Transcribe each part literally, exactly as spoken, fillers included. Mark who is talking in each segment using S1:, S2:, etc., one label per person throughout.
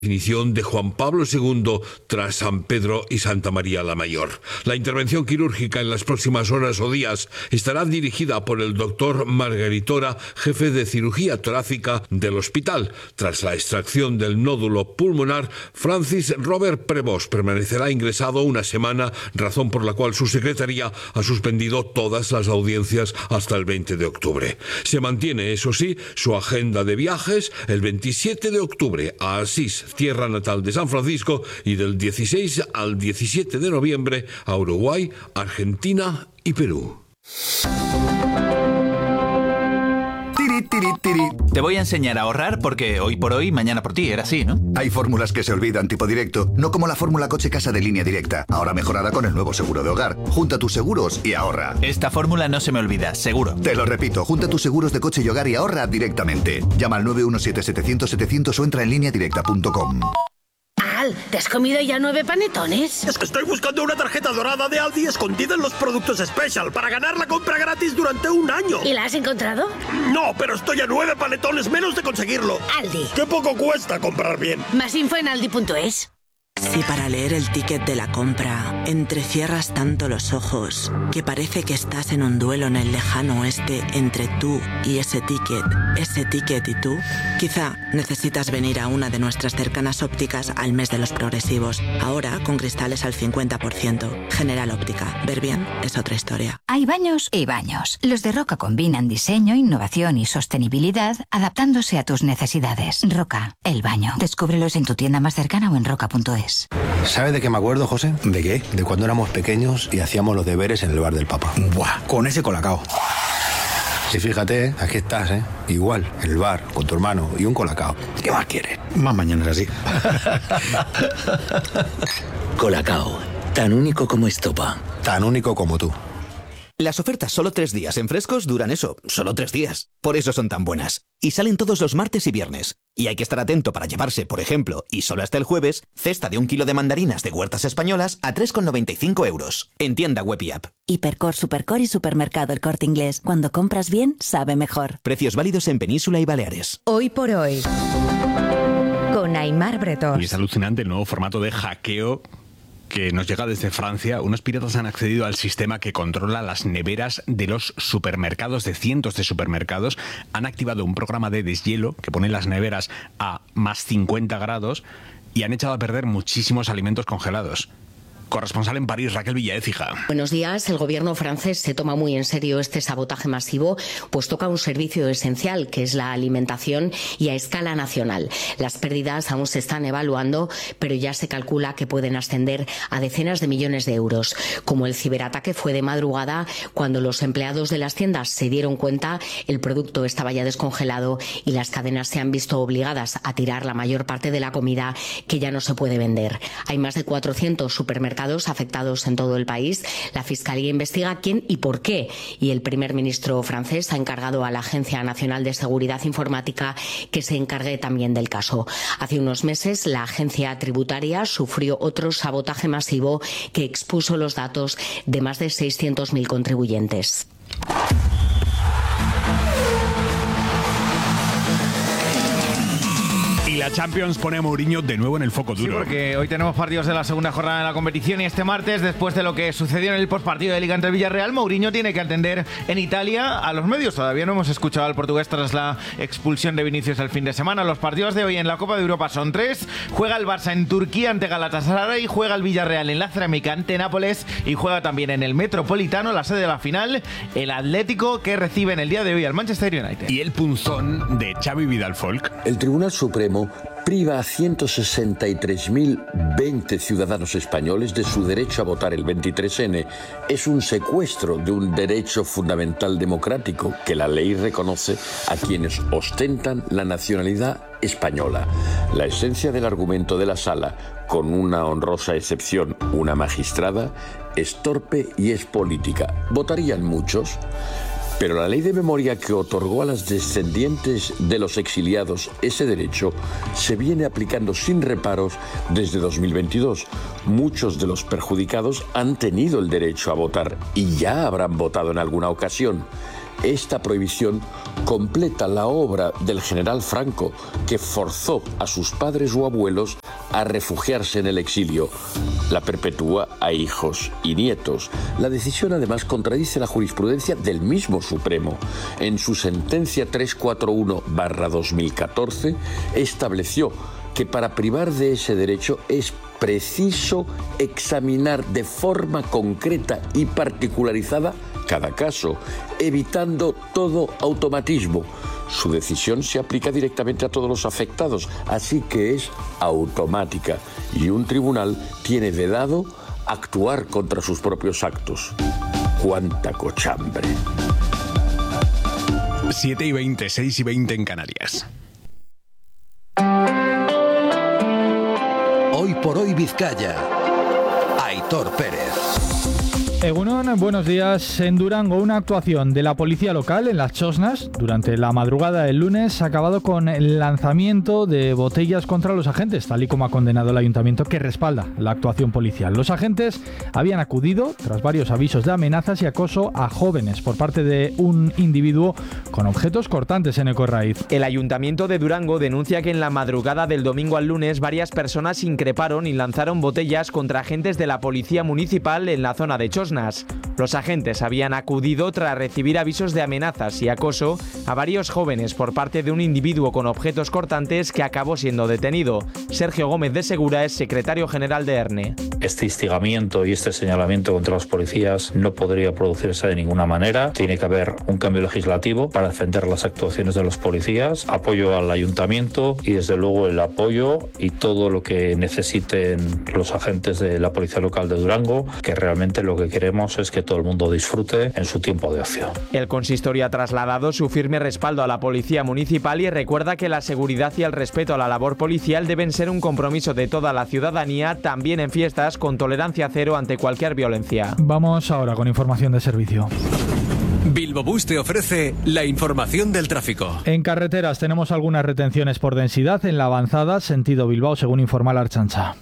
S1: definición de Juan Pablo segundo tras San Pedro y Santa María la Mayor. La intervención quirúrgica en las próximas horas o días estará dirigida por el doctor Margaritora, jefe de cirugía torácica del hospital. Tras la extracción del nódulo pulmonar, Francis Robert Prevost permanecerá ingresado una semana, razón por la cual su secretaría ha suspendido todas las audiencias hasta el veinte de octubre. Se mantiene, eso sí, su agenda de viajes el veintisiete de octubre a Asís, tierra natal de San Francisco, y del dieciséis al diecisiete de noviembre a Uruguay, Argentina y Perú.
S2: Tiri, tiri, tiri.
S3: Te voy a enseñar a ahorrar porque hoy por hoy, mañana por ti, era así, ¿no?
S2: Hay fórmulas que se olvidan, tipo directo, no como la fórmula coche-casa de Línea Directa, ahora mejorada con el nuevo seguro de hogar. Junta tus seguros y ahorra.
S3: Esta fórmula no se me olvida, seguro.
S2: Te lo repito, junta tus seguros de coche y hogar y ahorra directamente. Llama al nueve uno siete, setecientos, setecientos o entra en línea directa punto com.
S4: Al, ¿te has comido ya nueve panetones?
S5: Es que estoy buscando una tarjeta dorada de Aldi escondida en los productos Special para ganar la compra gratis durante un año.
S4: ¿Y la has encontrado?
S5: No, pero estoy a nueve panetones menos de conseguirlo.
S4: Aldi.
S5: Qué poco cuesta comprar bien.
S4: Más info en aldi punto es.
S6: Si para leer el ticket de la compra entrecierras tanto los ojos que parece que estás en un duelo en el lejano oeste entre tú y ese ticket, ese ticket y tú, quizá necesitas venir a una de nuestras cercanas ópticas al mes de los progresivos. Ahora con cristales al cincuenta por ciento. General Óptica. Ver bien es otra historia.
S7: Hay baños y baños. Los de Roca combinan diseño, innovación y sostenibilidad adaptándose a tus necesidades. Roca, el baño. Descúbrelos en tu tienda más cercana o en roca punto es.
S8: ¿Sabe de qué me acuerdo, José? ¿De qué? De cuando éramos pequeños y hacíamos los deberes en el bar del Papa.
S9: Buah, con ese colacao.
S8: Y fíjate, ¿eh? Aquí estás, ¿eh? Igual, en el bar, con tu hermano y un colacao. ¿Qué más quieres?
S9: Más mañanas así.
S10: Colacao, tan único como estopa.
S8: Tan único como tú.
S11: Las ofertas solo tres días en Frescos duran eso, solo tres días. Por eso son tan buenas. Y salen todos los martes y viernes. Y hay que estar atento para llevarse, por ejemplo, y solo hasta el jueves, cesta de un kilo de mandarinas de huertas españolas a tres con noventa y cinco euros. En tienda web y app.
S12: Hipercor, Supercor y Supermercado El Corte Inglés. Cuando compras bien, sabe mejor.
S11: Precios válidos en Península y Baleares.
S13: Hoy por hoy, con Aimar Bretón.
S14: Y es alucinante el nuevo formato de hackeo que nos llega desde Francia. Unos piratas han accedido al sistema que controla las neveras de los supermercados, de cientos de supermercados. Han activado un programa de deshielo que pone las neveras a más cincuenta grados y han echado a perder muchísimos alimentos congelados. Corresponsal en París, Raquel Villaécija.
S15: Buenos días. El gobierno francés se toma muy en serio este sabotaje masivo, pues toca un servicio esencial, que es la alimentación, y a escala nacional. Las pérdidas aún se están evaluando, pero ya se calcula que pueden ascender a decenas de millones de euros. Como el ciberataque fue de madrugada, cuando los empleados de las tiendas se dieron cuenta, el producto estaba ya descongelado y las cadenas se han visto obligadas a tirar la mayor parte de la comida que ya no se puede vender. Hay más de cuatrocientos supermercados afectados en todo el país. La Fiscalía investiga quién y por qué. Y el primer ministro francés ha encargado a la Agencia Nacional de Seguridad Informática que se encargue también del caso. Hace unos meses, la agencia tributaria sufrió otro sabotaje masivo que expuso los datos de más de seiscientos mil contribuyentes.
S14: Y la Champions pone a Mourinho de nuevo en el foco duro.
S16: Sí, porque hoy tenemos partidos de la segunda jornada de la competición y este martes, después de lo que sucedió en el postpartido de Liga ante el Villarreal, Mourinho tiene que atender en Italia a los medios. Todavía no hemos escuchado al portugués tras la expulsión de Vinicius el fin de semana. Los partidos de hoy en la Copa de Europa son tres. Juega el Barça en Turquía ante Galatasaray, juega el Villarreal en la Cerámica ante Nápoles y juega también en el Metropolitano, la sede de la final, el Atlético, que recibe en el día de hoy al Manchester United.
S14: Y el punzón de Xavi Vidal-Folk.
S17: El Tribunal Supremo priva a ciento sesenta y tres mil veinte ciudadanos españoles de su derecho a votar el veintitrés ene. Es un secuestro de un derecho fundamental democrático que la ley reconoce a quienes ostentan la nacionalidad española. La esencia del argumento de la sala, con una honrosa excepción, una magistrada, es torpe y es política. ¿Votarían muchos? Pero la ley de memoria que otorgó a las descendientes de los exiliados ese derecho se viene aplicando sin reparos desde dos mil veintidós. Muchos de los perjudicados han tenido el derecho a votar y ya habrán votado en alguna ocasión. Esta prohibición completa la obra del general Franco, que forzó a sus padres o abuelos a refugiarse en el exilio. La perpetúa a hijos y nietos. La decisión además contradice la jurisprudencia del mismo Supremo. En su sentencia trescientos cuarenta y uno barra dos mil catorce estableció que para privar de ese derecho es preciso examinar de forma concreta y particularizada cada caso, evitando todo automatismo. Su decisión se aplica directamente a todos los afectados, así que es automática, y un tribunal tiene vedado actuar contra sus propios actos. ¡Cuánta cochambre!
S14: siete y veinte, seis y veinte en Canarias.
S18: Hoy por hoy Vizcaya. Aitor Pérez.
S19: Egunon, buenos días. En Durango, una actuación de la policía local en Las Chosnas durante la madrugada del lunes ha acabado con el lanzamiento de botellas contra los agentes, tal y como ha condenado el ayuntamiento que respalda la actuación policial. Los agentes habían acudido, tras varios avisos de amenazas y acoso a jóvenes por parte de un individuo con objetos cortantes en Ecorraiz.
S20: El ayuntamiento de Durango denuncia que en la madrugada del domingo al lunes varias personas increparon y lanzaron botellas contra agentes de la policía municipal en la zona de Chosnas. Los agentes habían acudido tras recibir avisos de amenazas y acoso a varios jóvenes por parte de un individuo con objetos cortantes que acabó siendo detenido. Sergio Gómez de Segura es secretario general de ERNE.
S21: Este instigamiento y este señalamiento contra los policías no podría producirse de ninguna manera. Tiene que haber un cambio legislativo para defender las actuaciones de los policías, apoyo al ayuntamiento y desde luego el apoyo y todo lo que necesiten los agentes de la policía local de Durango, que realmente lo que queremos es que todo el mundo disfrute en su tiempo de ocio.
S20: El consistorio ha trasladado su firme respaldo a la policía municipal y recuerda que la seguridad y el respeto a la labor policial deben ser un compromiso de toda la ciudadanía, también en fiestas, con tolerancia cero ante cualquier violencia.
S19: Vamos ahora con información de servicio.
S18: Bilbo Bus te ofrece la información del tráfico.
S19: En carreteras tenemos algunas retenciones por densidad en la avanzada sentido Bilbao, según informa la Ertzaintza.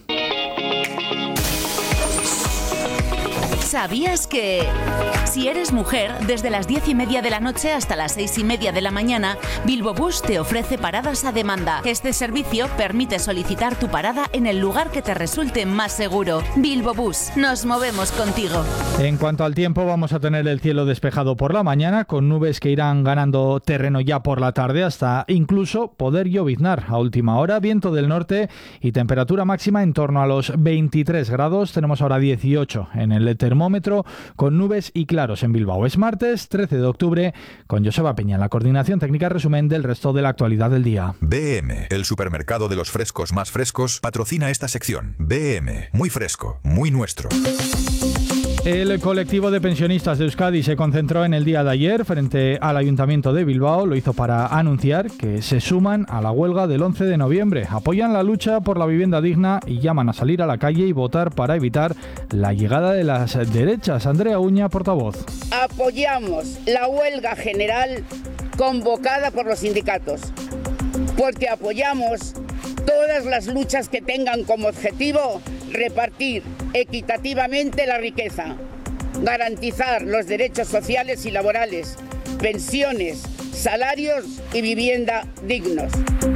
S22: ¿Sabías que si eres mujer, desde las diez y media de la noche hasta las seis y media de la mañana, Bilbo Bus te ofrece paradas a demanda? Este servicio permite solicitar tu parada en el lugar que te resulte más seguro. Bilbo Bus, nos movemos contigo.
S19: En cuanto al tiempo, vamos a tener el cielo despejado por la mañana, con nubes que irán ganando terreno ya por la tarde, hasta incluso poder lloviznar a última hora. Viento del norte y temperatura máxima en torno a los veintitrés grados. Tenemos ahora dieciocho en el termómetro, con nubes y claros en Bilbao. Es martes trece de octubre, con Joseba Peña en la coordinación técnica. Resumen del resto de la actualidad del día.
S23: B M, el supermercado de los frescos más frescos, patrocina esta sección. B M, muy fresco, muy nuestro.
S19: El colectivo de pensionistas de Euskadi se concentró en el día de ayer frente al Ayuntamiento de Bilbao. Lo hizo para anunciar que se suman a la huelga del once de noviembre. Apoyan la lucha por la vivienda digna y llaman a salir a la calle y votar para evitar la llegada de las derechas. Andrea Uña, portavoz.
S24: Apoyamos la huelga general convocada por los sindicatos, porque apoyamos todas las luchas que tengan como objetivo repartir equitativamente la riqueza, garantizar los derechos sociales y laborales, pensiones, salarios y vivienda dignos.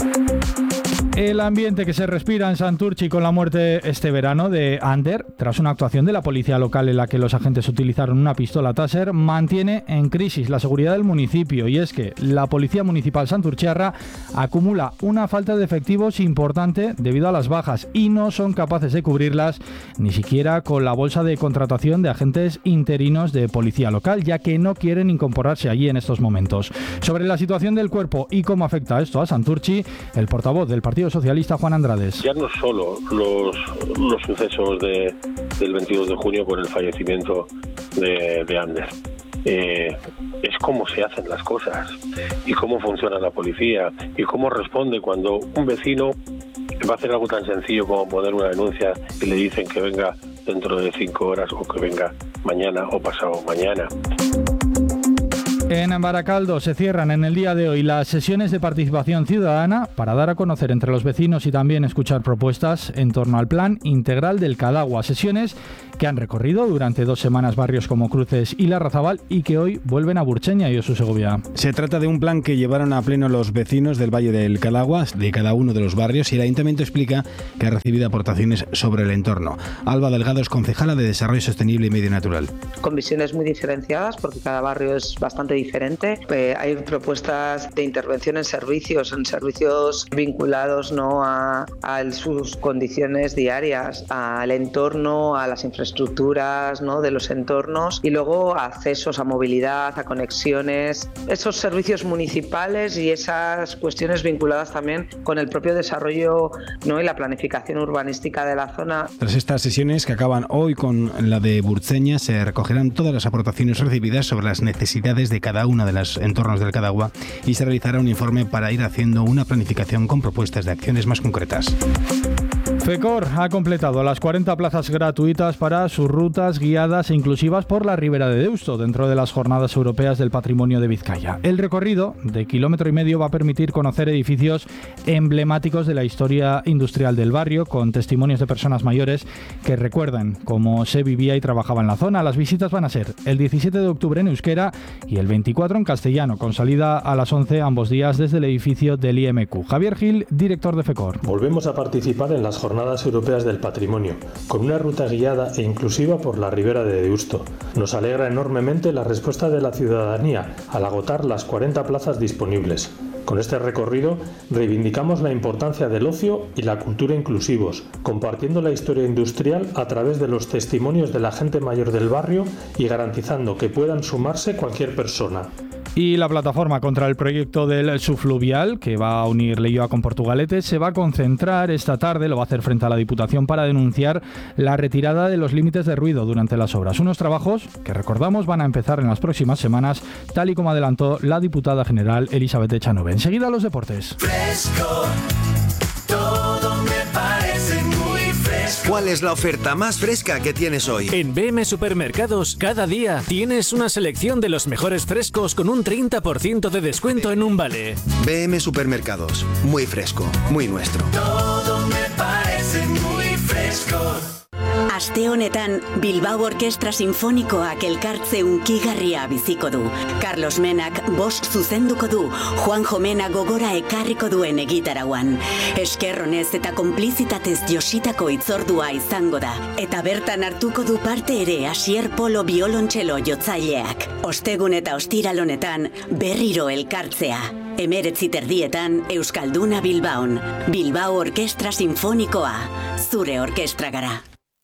S19: El ambiente que se respira en Santurtzi con la muerte este verano de Ander, tras una actuación de la policía local en la que los agentes utilizaron una pistola Taser, mantiene en crisis la seguridad del municipio. Y es que la Policía Municipal santurchiarra acumula una falta de efectivos importante debido a las bajas y no son capaces de cubrirlas ni siquiera con la bolsa de contratación de agentes interinos de policía local, ya que no quieren incorporarse allí en estos momentos. Sobre la situación del cuerpo y cómo afecta esto a Santurtzi, el portavoz del Partido Socialista, Juan Andrades.
S25: Ya no solo los, los sucesos de, del veintidós de junio con el fallecimiento de, de Ander. Eh, es cómo se hacen las cosas y cómo funciona la policía y cómo responde cuando un vecino va a hacer algo tan sencillo como poner una denuncia y le dicen que venga dentro de cinco horas o que venga mañana o pasado mañana.
S19: En Baracaldo se cierran en el día de hoy las sesiones de participación ciudadana para dar a conocer entre los vecinos y también escuchar propuestas en torno al Plan Integral del Cadagua. Sesiones que han recorrido durante dos semanas barrios como Cruces y Larrazabal y que hoy vuelven a Burcheña y Osu Segovia.
S1: Se trata de un plan que llevaron a pleno los vecinos del Valle del Cadagua, de cada uno de los barrios, y el Ayuntamiento explica que ha recibido aportaciones sobre el entorno. Alba Delgado es concejala de Desarrollo Sostenible y Medio Natural.
S2: Con visiones muy diferenciadas, porque cada barrio es bastante diferente. Eh, hay propuestas de intervención en servicios, en servicios vinculados, ¿no?, a, a sus condiciones diarias, al entorno, a las infraestructuras, ¿no?, de los entornos, y luego a accesos a movilidad, a conexiones, esos servicios municipales y esas cuestiones vinculadas también con el propio desarrollo, ¿no?, y la planificación urbanística de la zona.
S1: Tras estas sesiones, que acaban hoy con la de Burcheña, se recogerán todas las aportaciones recibidas sobre las necesidades de cada uno de los entornos del Cadagua y se realizará un informe para ir haciendo una planificación con propuestas de acciones más concretas.
S19: FECOR ha completado las cuarenta plazas gratuitas para sus rutas guiadas e inclusivas por la Ribera de Deusto dentro de las Jornadas Europeas del Patrimonio de Vizcaya. El recorrido de kilómetro y medio va a permitir conocer edificios emblemáticos de la historia industrial del barrio con testimonios de personas mayores que recuerdan cómo se vivía y trabajaba en la zona. Las visitas van a ser el diecisiete de octubre en euskera y el veinticuatro en castellano, con salida a las once ambos días desde el edificio del I M Q. Javier Gil, director de FECOR.
S3: Volvemos a participar en las Jornadas Jornadas Europeas del Patrimonio, con una ruta guiada e inclusiva por la Ribera de Deusto. Nos alegra enormemente la respuesta de la ciudadanía al agotar las cuarenta plazas disponibles. Con este recorrido reivindicamos la importancia del ocio y la cultura inclusivos, compartiendo la historia industrial a través de los testimonios de la gente mayor del barrio y garantizando que puedan sumarse cualquier persona.
S19: Y la plataforma contra el proyecto del subfluvial, que va a unir Leioa con Portugalete, se va a concentrar esta tarde, lo va a hacer frente a la Diputación para denunciar la retirada de los límites de ruido durante las obras. Unos trabajos que, recordamos, van a empezar en las próximas semanas, tal y como adelantó la diputada general Elizabeth Echanove. Enseguida los deportes.
S4: Fresco, todo me parece muy fresco. ¿Cuál es la oferta más fresca que tienes hoy?
S5: En B M Supermercados, cada día tienes una selección de los mejores frescos con un treinta por ciento de descuento en un vale.
S4: B M Supermercados, muy fresco, muy nuestro. Todo me parece muy fresco.
S26: Aste honetan, Bilbao Orkestra Sinfonikoak elkartze unkigarria biziko du. Carlos Menak bost zuzenduko du, Juanjo Mena gogora ekarriko duen egitarauan. Eskerronez eta konplizitatez jositako itzordua izango da. Eta bertan hartuko du parte ere Asier Polo biolontxelo jotzaileak. Ostegun eta ostiral honetan, berriro elkartzea. Emeretzi terdietan, Euskalduna Bilbaon. Bilbao Orkestra Sinfonikoa. Zure orkestra gara.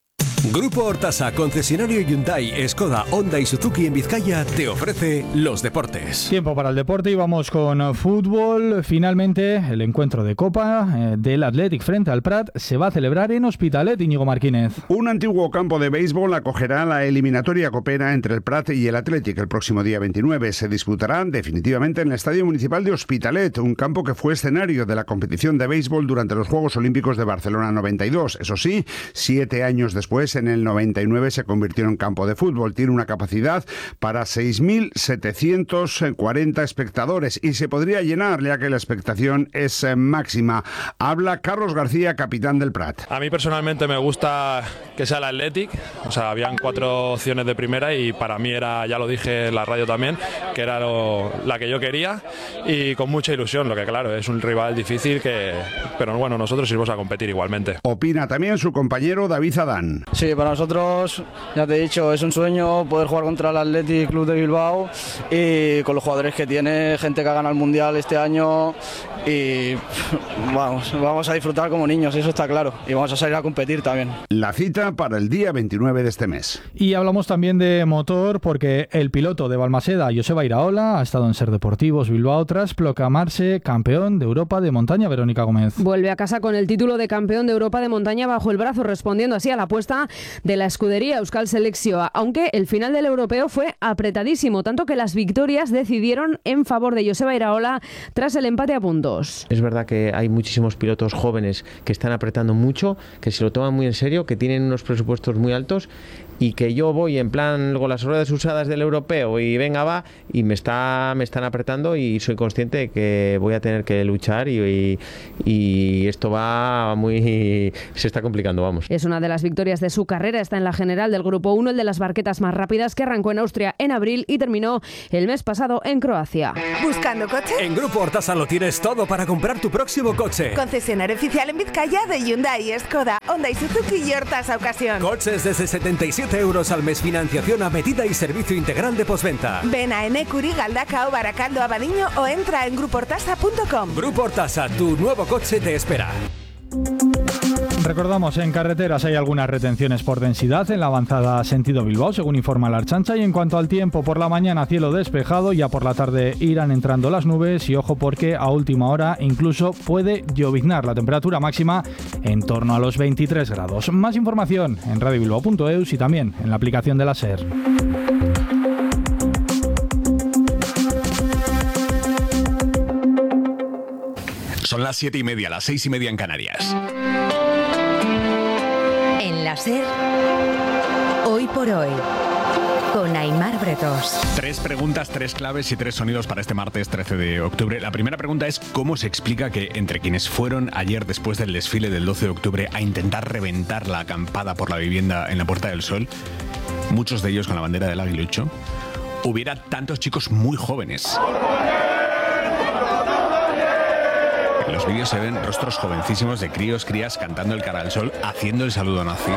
S18: Grupo Hortasa, concesionario Hyundai, Skoda, Honda y Suzuki en Vizcaya, te ofrece los deportes.
S19: Tiempo para el deporte y vamos con fútbol. Finalmente, el encuentro de Copa eh, del Athletic frente al Prat se va a celebrar en Hospitalet, Íñigo Martínez.
S27: Un antiguo campo de béisbol acogerá la eliminatoria copera entre el Prat y el Athletic el próximo día veintinueve. Se disputará definitivamente en el Estadio Municipal de Hospitalet, un campo que fue escenario de la competición de béisbol durante los Juegos Olímpicos de Barcelona noventa y dos. Eso sí, siete años después, en el noventa y nueve se convirtió en campo de fútbol. Tiene una capacidad para seis mil setecientos cuarenta espectadores y se podría llenar ya que la expectación es máxima. Habla Carlos García, capitán del Prat.
S28: A mí personalmente me gusta que sea el Athletic. O sea, habían cuatro opciones de primera y para mí era, ya lo dije en la radio también, que era lo, la que yo quería y con mucha ilusión, lo que claro, es un rival difícil que, pero bueno, nosotros iremos a competir igualmente.
S27: Opina también su compañero David Adán.
S29: Sí, para nosotros, ya te he dicho, es un sueño poder jugar contra el Athletic Club de Bilbao y con los jugadores que tiene, gente que ha ganado el Mundial este año y vamos, vamos a disfrutar como niños, eso está claro, y vamos a salir a competir también.
S27: La cita para el día veintinueve de este mes.
S19: Y hablamos también de motor porque el piloto de Balmaseda, Joseba Iraola, ha estado en Ser Deportivos Bilbao tras proclamarse campeón de Europa de montaña. Verónica Gómez.
S30: Vuelve a casa con el título de campeón de Europa de montaña bajo el brazo, respondiendo así a la apuesta de la escudería Euskal Selekzioa, aunque el final del europeo fue apretadísimo, tanto que las victorias decidieron en favor de Joseba Iraola tras el empate a puntos.
S31: Es verdad que hay muy
S6: muchísimos pilotos jóvenes que están apretando mucho, que se lo toman muy en serio, que tienen unos presupuestos muy altos y que yo voy en plan con las ruedas usadas del europeo y venga va y me está me están apretando y soy consciente de que voy a tener que luchar y, y, y esto va muy se está complicando, vamos.
S30: Es una de las victorias de su carrera, está en la general del Grupo uno, el de las barquetas más rápidas, que arrancó en Austria en abril y terminó el mes pasado en Croacia.
S7: ¿Buscando coche?
S18: En Grupo Hortasa lo tienes todo para comprar tu próximo coche.
S7: Concesionario oficial en Vizcaya de Hyundai, Skoda, Honda y Suzuki y Hortasa Ocasión.
S18: Coches desde setenta y siete euros al mes, financiación a medida y servicio integral de postventa.
S7: Ven a Enecuri, Galdacao, Baracaldo, Abadiño o entra en grupo hortasa punto com.
S18: Grupo Hortasa, tu nuevo coche te espera.
S19: Recordamos, en carreteras hay algunas retenciones por densidad en la avanzada sentido Bilbao, según informa la Ertzaintza, y en cuanto al tiempo, por la mañana cielo despejado, ya por la tarde irán entrando las nubes y ojo porque a última hora incluso puede lloviznar, la temperatura máxima en torno a los veintitrés grados. Más información en radio bilbao punto eus y también en la aplicación de la SER.
S14: Son las siete y media, las seis y media en Canarias.
S8: En la SER, hoy por hoy, con Aimar Bretos.
S14: Tres preguntas, tres claves y tres sonidos para este martes trece de octubre. La primera pregunta es ¿cómo se explica que entre quienes fueron ayer después del desfile del doce de octubre a intentar reventar la acampada por la vivienda en la Puerta del Sol, muchos de ellos con la bandera del aguilucho, hubiera tantos chicos muy jóvenes? En los vídeos se ven rostros jovencísimos de críos, crías cantando el cara al sol, haciendo el saludo nazi.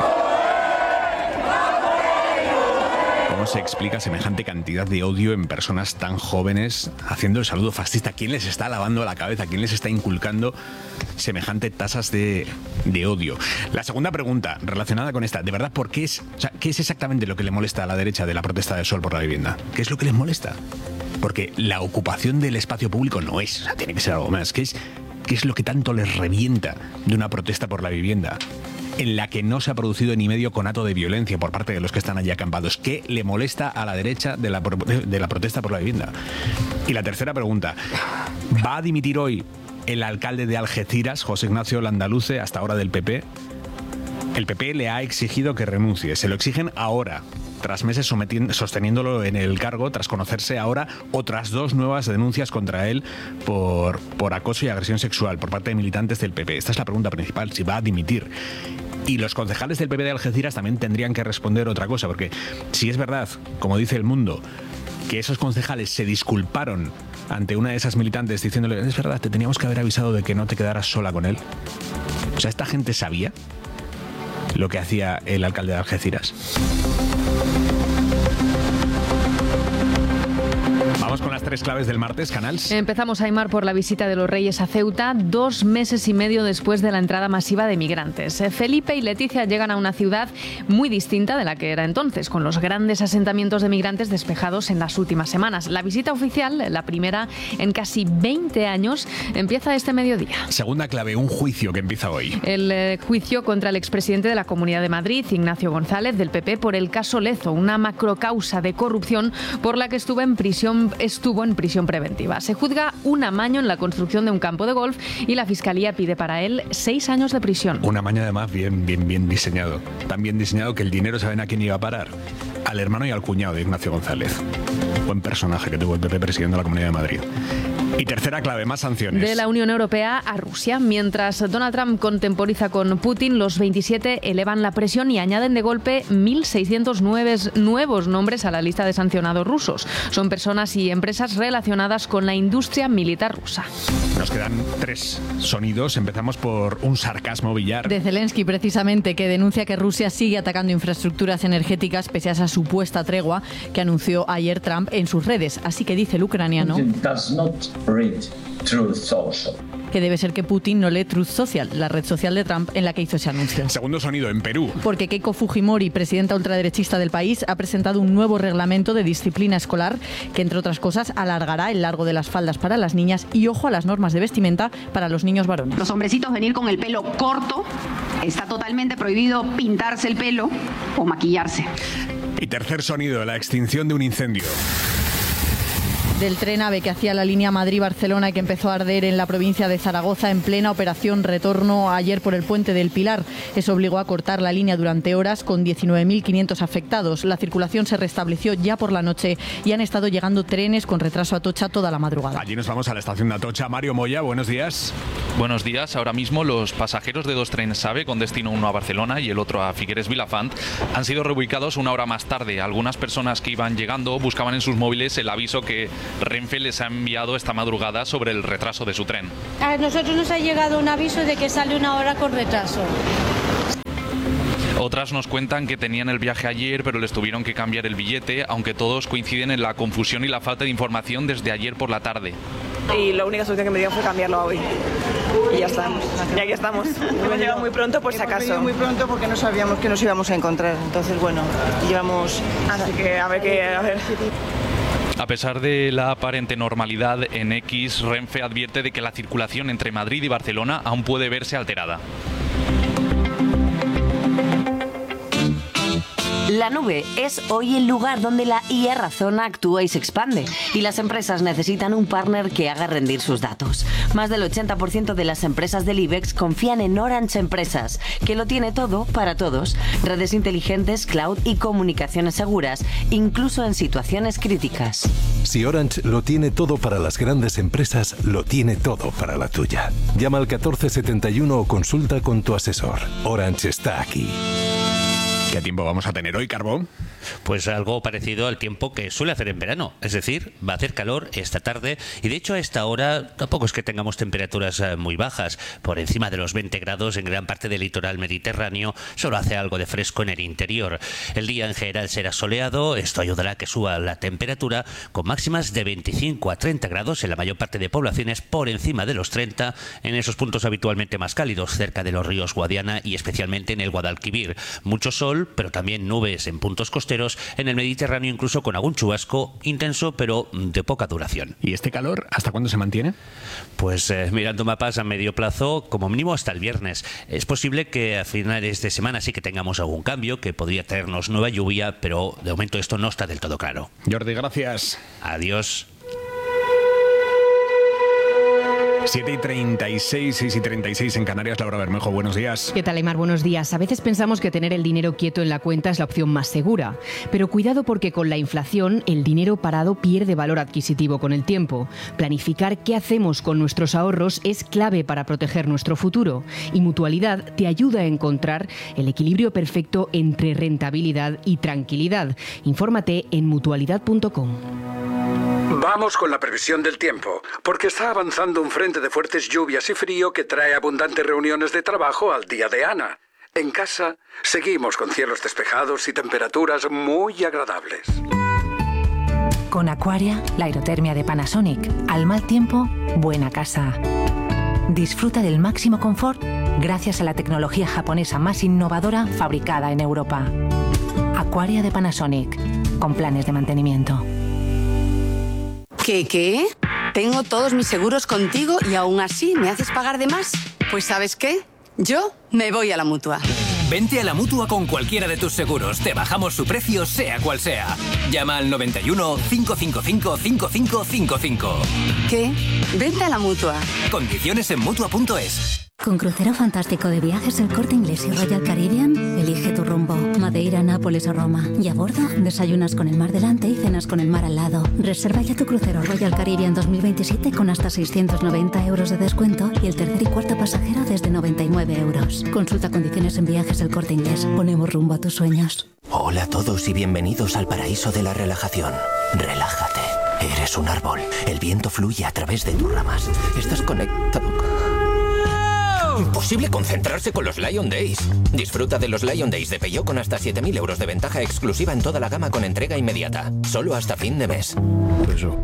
S14: ¿Cómo se explica semejante cantidad de odio en personas tan jóvenes haciendo el saludo fascista? ¿Quién les está lavando la cabeza? ¿Quién les está inculcando semejante tasas de, de odio? La segunda pregunta relacionada con esta, ¿de verdad por qué es, o sea, qué es exactamente lo que le molesta a la derecha de la protesta del sol por la vivienda? ¿Qué es lo que les molesta? Porque la ocupación del espacio público no es, o sea, tiene que ser algo más. ¿Qué es, qué es lo que tanto les revienta de una protesta por la vivienda en la que no se ha producido ni medio conato de violencia por parte de los que están allí acampados? ¿Qué le molesta a la derecha de la, de la protesta por la vivienda? Y la tercera pregunta, ¿va a dimitir hoy el alcalde de Algeciras, José Ignacio Landaluce, hasta ahora del P P? El P P le ha exigido que renuncie, se lo exigen ahora, tras meses sosteniéndolo en el cargo, tras conocerse ahora otras dos nuevas denuncias contra él por, por acoso y agresión sexual por parte de militantes del P P. Esta es la pregunta principal, si va a dimitir. Y los concejales del P P de Algeciras también tendrían que responder otra cosa, porque si es verdad, como dice El Mundo, que esos concejales se disculparon ante una de esas militantes diciéndole, es verdad, te teníamos que haber avisado de que no te quedaras sola con él. O sea, ¿esta gente sabía lo que hacía el alcalde de Algeciras? Vamos con las tres claves del martes, Canals.
S30: Empezamos, Aimar, por la visita de los Reyes a Ceuta, dos meses y medio después de la entrada masiva de migrantes. Felipe y Leticia llegan a una ciudad muy distinta de la que era entonces, con los grandes asentamientos de migrantes despejados en las últimas semanas. La visita oficial, la primera en casi veinte años, empieza este mediodía.
S14: Segunda clave, un juicio que empieza hoy.
S30: El eh, juicio contra el expresidente de la Comunidad de Madrid, Ignacio González, del P P, por el caso Lezo, una macrocausa de corrupción por la que estuvo en prisión estuvo en prisión preventiva. Se juzga un amaño en la construcción de un campo de golf y la Fiscalía pide para él seis años de prisión.
S14: Un amaño además bien, bien, bien diseñado. Tan bien diseñado que el dinero, ¿saben a quién iba a parar? Al hermano y al cuñado de Ignacio González. Buen personaje que tuvo el P P presidiendo la Comunidad de Madrid. Y tercera clave, más sanciones.
S30: De la Unión Europea a Rusia. Mientras Donald Trump contemporiza con Putin, los veintisiete elevan la presión y añaden de golpe mil seiscientos nueve nuevos nombres a la lista de sancionados rusos. Son personas y empresas relacionadas con la industria militar rusa.
S14: Nos quedan tres sonidos. Empezamos por un sarcasmo billar.
S9: De Zelensky, precisamente, que denuncia que Rusia sigue atacando infraestructuras energéticas pese a esa supuesta tregua que anunció ayer Trump en sus redes. Así que dice el ucraniano que debe ser que Putin no lee Truth Social, la red social de Trump en la que hizo ese anuncio.
S14: Segundo sonido, en Perú.
S9: Porque Keiko Fujimori, presidenta ultraderechista del país, ha presentado un nuevo reglamento de disciplina escolar que, entre otras cosas, alargará el largo de las faldas para las niñas y, ojo, a las normas de vestimenta para los niños varones.
S10: Los hombrecitos venir con el pelo corto, está totalmente prohibido pintarse el pelo o maquillarse.
S14: Y tercer sonido, la extinción de un incendio.
S9: del tren AVE que hacía la línea Madrid-Barcelona y que empezó a arder en la provincia de Zaragoza en plena operación retorno ayer por el puente del Pilar. Eso obligó a cortar la línea durante horas con diecinueve mil quinientos afectados. La circulación se restableció ya por la noche y han estado llegando trenes con retraso a Atocha toda la madrugada.
S14: Allí nos vamos a la estación de Atocha. Mario Moya, buenos días.
S11: Buenos días. Ahora mismo los pasajeros de dos trenes AVE con destino uno a Barcelona y el otro a Figueres Vilafant han sido reubicados una hora más tarde. Algunas personas que iban llegando buscaban en sus móviles el aviso que Renfe les ha enviado esta madrugada sobre el retraso de su tren.
S12: A nosotros nos ha llegado un aviso de que sale una hora con retraso.
S11: Otras nos cuentan que tenían el viaje ayer, pero les tuvieron que cambiar el billete, aunque todos coinciden en la confusión y la falta de información desde ayer por la tarde.
S13: Y la única solución que me dieron fue cambiarlo a hoy. Y ya estamos. Y aquí estamos. Hemos llegado muy pronto por si acaso.
S15: Muy pronto porque no sabíamos que nos íbamos a encontrar. Entonces, bueno, llevamos...
S13: Así que a ver qué... A ver.
S11: A pesar de la aparente normalidad, en X, Renfe advierte de que la circulación entre Madrid y Barcelona aún puede verse alterada.
S16: La nube es hoy el lugar donde la I A razona, actúa y se expande. Y las empresas necesitan un partner que haga rendir sus datos. Más del ochenta por ciento de las empresas del IBEX confían en Orange Empresas, que lo tiene todo para todos. Redes inteligentes, cloud y comunicaciones seguras, incluso en situaciones críticas.
S18: Si Orange lo tiene todo para las grandes empresas, lo tiene todo para la tuya. Llama al catorce setenta y uno o consulta con tu asesor. Orange está aquí.
S14: ¿Qué tiempo vamos a tener hoy, Carbón?
S17: Pues algo parecido al tiempo que suele hacer en verano. Es decir, va a hacer calor esta tarde y de hecho a esta hora tampoco es que tengamos temperaturas muy bajas. Por encima de los veinte grados en gran parte del litoral mediterráneo, solo hace algo de fresco en el interior. El día en general será soleado, esto ayudará a que suba la temperatura con máximas de veinticinco a treinta grados en la mayor parte de poblaciones, por encima de los treinta en esos puntos habitualmente más cálidos, cerca de los ríos Guadiana y especialmente en el Guadalquivir. Mucho sol, pero también nubes en puntos costeros, en el Mediterráneo incluso con algún chubasco intenso pero de poca duración.
S14: ¿Y este calor hasta cuándo se mantiene?
S17: Pues eh, mirando mapas a medio plazo, como mínimo hasta el viernes. Es posible que a finales de semana sí que tengamos algún cambio, que podría traernos nueva lluvia, pero de momento esto no está del todo claro.
S14: Jordi, gracias.
S17: Adiós.
S14: siete y treinta y seis, seis y treinta y seis en Canarias. Laura Bermejo, buenos días.
S20: ¿Qué tal, Aymar? Buenos días. A veces pensamos que tener el dinero quieto en la cuenta es la opción más segura. Pero cuidado porque con la inflación el dinero parado pierde valor adquisitivo con el tiempo. Planificar qué hacemos con nuestros ahorros es clave para proteger nuestro futuro. Y Mutualidad te ayuda a encontrar el equilibrio perfecto entre rentabilidad y tranquilidad. Infórmate en mutualidad punto com.
S21: Vamos con la previsión del tiempo, porque está avanzando un frente de fuertes lluvias y frío que trae abundantes reuniones de trabajo al día de Ana. En casa, seguimos con cielos despejados y temperaturas muy agradables.
S22: Con Aquaria, la aerotermia de Panasonic, al mal tiempo, buena casa. Disfruta del máximo confort gracias a la tecnología japonesa más innovadora fabricada en Europa. Aquaria de Panasonic, con planes de mantenimiento.
S23: ¿Qué, qué? Tengo todos mis seguros contigo y aún así me haces pagar de más. Pues ¿sabes qué? Yo me voy a la Mutua.
S31: Vente a la Mutua con cualquiera de tus seguros. Te bajamos su precio, sea cual sea. Llama al noventa y uno, cinco cinco cinco, cinco cinco cinco cinco.
S23: ¿Qué? Vente a la Mutua.
S31: Condiciones en Mutua punto es.
S32: Con crucero fantástico de Viajes El Corte Inglés y Royal Caribbean, elige tu rumbo. Madeira, Nápoles o Roma. Y a bordo, desayunas con el mar delante y cenas con el mar al lado. Reserva ya tu crucero Royal Caribbean dos mil veintisiete con hasta seiscientos noventa euros de descuento y el tercer y cuarto pasajero desde noventa y nueve euros. Consulta condiciones en Viajes El Corte Inglés. Ponemos rumbo a tus sueños.
S33: Hola a todos y bienvenidos al paraíso de la relajación. Relájate. Eres un árbol. El viento fluye a través de tus ramas. Estás conectado. Imposible concentrarse con los Lion Days. Disfruta de los Lion Days de Peugeot con hasta siete mil euros de ventaja exclusiva en toda la gama con entrega inmediata. Solo hasta fin de mes.
S14: Eso.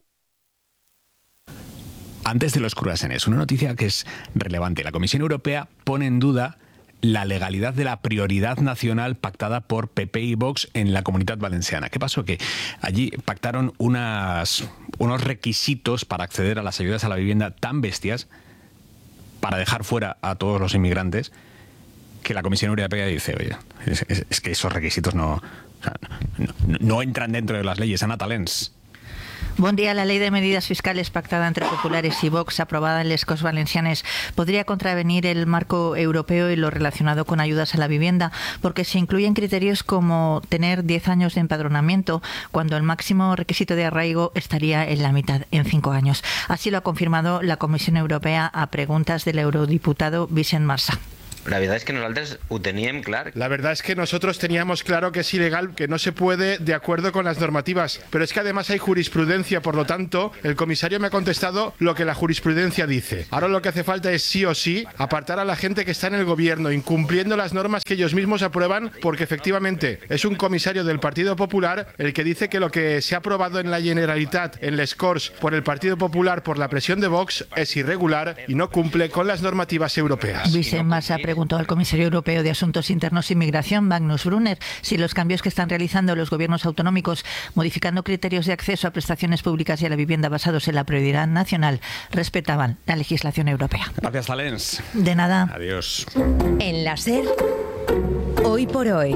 S14: Antes de los cruasanes, una noticia que es relevante. La Comisión Europea pone en duda la legalidad de la prioridad nacional pactada por P P y Vox en la Comunitat Valenciana. ¿Qué pasó? Que allí pactaron unas, unos requisitos para acceder a las ayudas a la vivienda tan bestias, para dejar fuera a todos los inmigrantes, que la Comisión Europea dice, oye, es, es, es que esos requisitos no, o sea, no, no, no entran dentro de las leyes, Ana Talens.
S1: Bon dia. La ley de medidas fiscales pactada entre populares y Vox, aprobada en les Corts Valencianes, podría contravenir el marco europeo y lo relacionado con ayudas a la vivienda, porque se incluyen criterios como tener diez años de empadronamiento, cuando el máximo requisito de arraigo estaría en la mitad, en cinco años. Así lo ha confirmado la Comisión Europea a preguntas del eurodiputado Vicent Marsa.
S2: La verdad es que nosotros lo teníamos claro.
S3: La verdad es que nosotros teníamos claro que es ilegal, que no se puede de acuerdo con las normativas. Pero es que además hay jurisprudencia, por lo tanto, el comisario me ha contestado lo que la jurisprudencia dice. Ahora lo que hace falta es sí o sí apartar a la gente que está en el gobierno, incumpliendo las normas que ellos mismos aprueban, porque efectivamente es un comisario del Partido Popular el que dice que lo que se ha aprobado en la Generalitat, en les Corts, por el Partido Popular por la presión de Vox, es irregular y no cumple con las normativas europeas.
S1: Vicent Marsa preguntó al comisario europeo de Asuntos Internos y Migración, Magnus Brunner, si los cambios que están realizando los gobiernos autonómicos, modificando criterios de acceso a prestaciones públicas y a la vivienda basados en la prioridad nacional, respetaban la legislación europea.
S14: Gracias, Talens.
S1: De nada.
S14: Adiós.
S8: En la SER, Hoy por Hoy,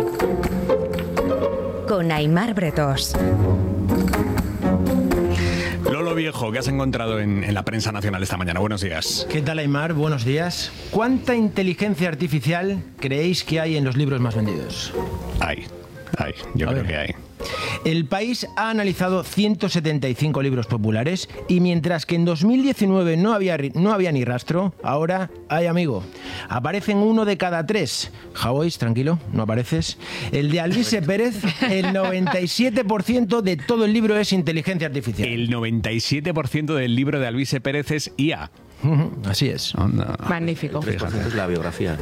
S8: con Aimar Bretos.
S14: Lolo Viejo, ¿qué has encontrado en, en la prensa nacional esta mañana? Buenos días.
S4: ¿Qué tal, Aimar? Buenos días. ¿Cuánta inteligencia artificial creéis que hay en los libros más vendidos?
S14: Hay, hay, yo A creo ver. que hay.
S4: El País ha analizado ciento setenta y cinco libros populares y mientras que en dos mil diecinueve no había, no había ni rastro, ahora hay, amigo. Aparecen uno de cada tres. Javois, tranquilo, no apareces. El de Alvise Pérez, el noventa y siete por ciento de todo el libro es inteligencia artificial.
S14: El noventa y siete por ciento del libro de Alvise Pérez es I A.
S4: Así es.
S14: Onda.
S2: Magnífico. Es la biografía.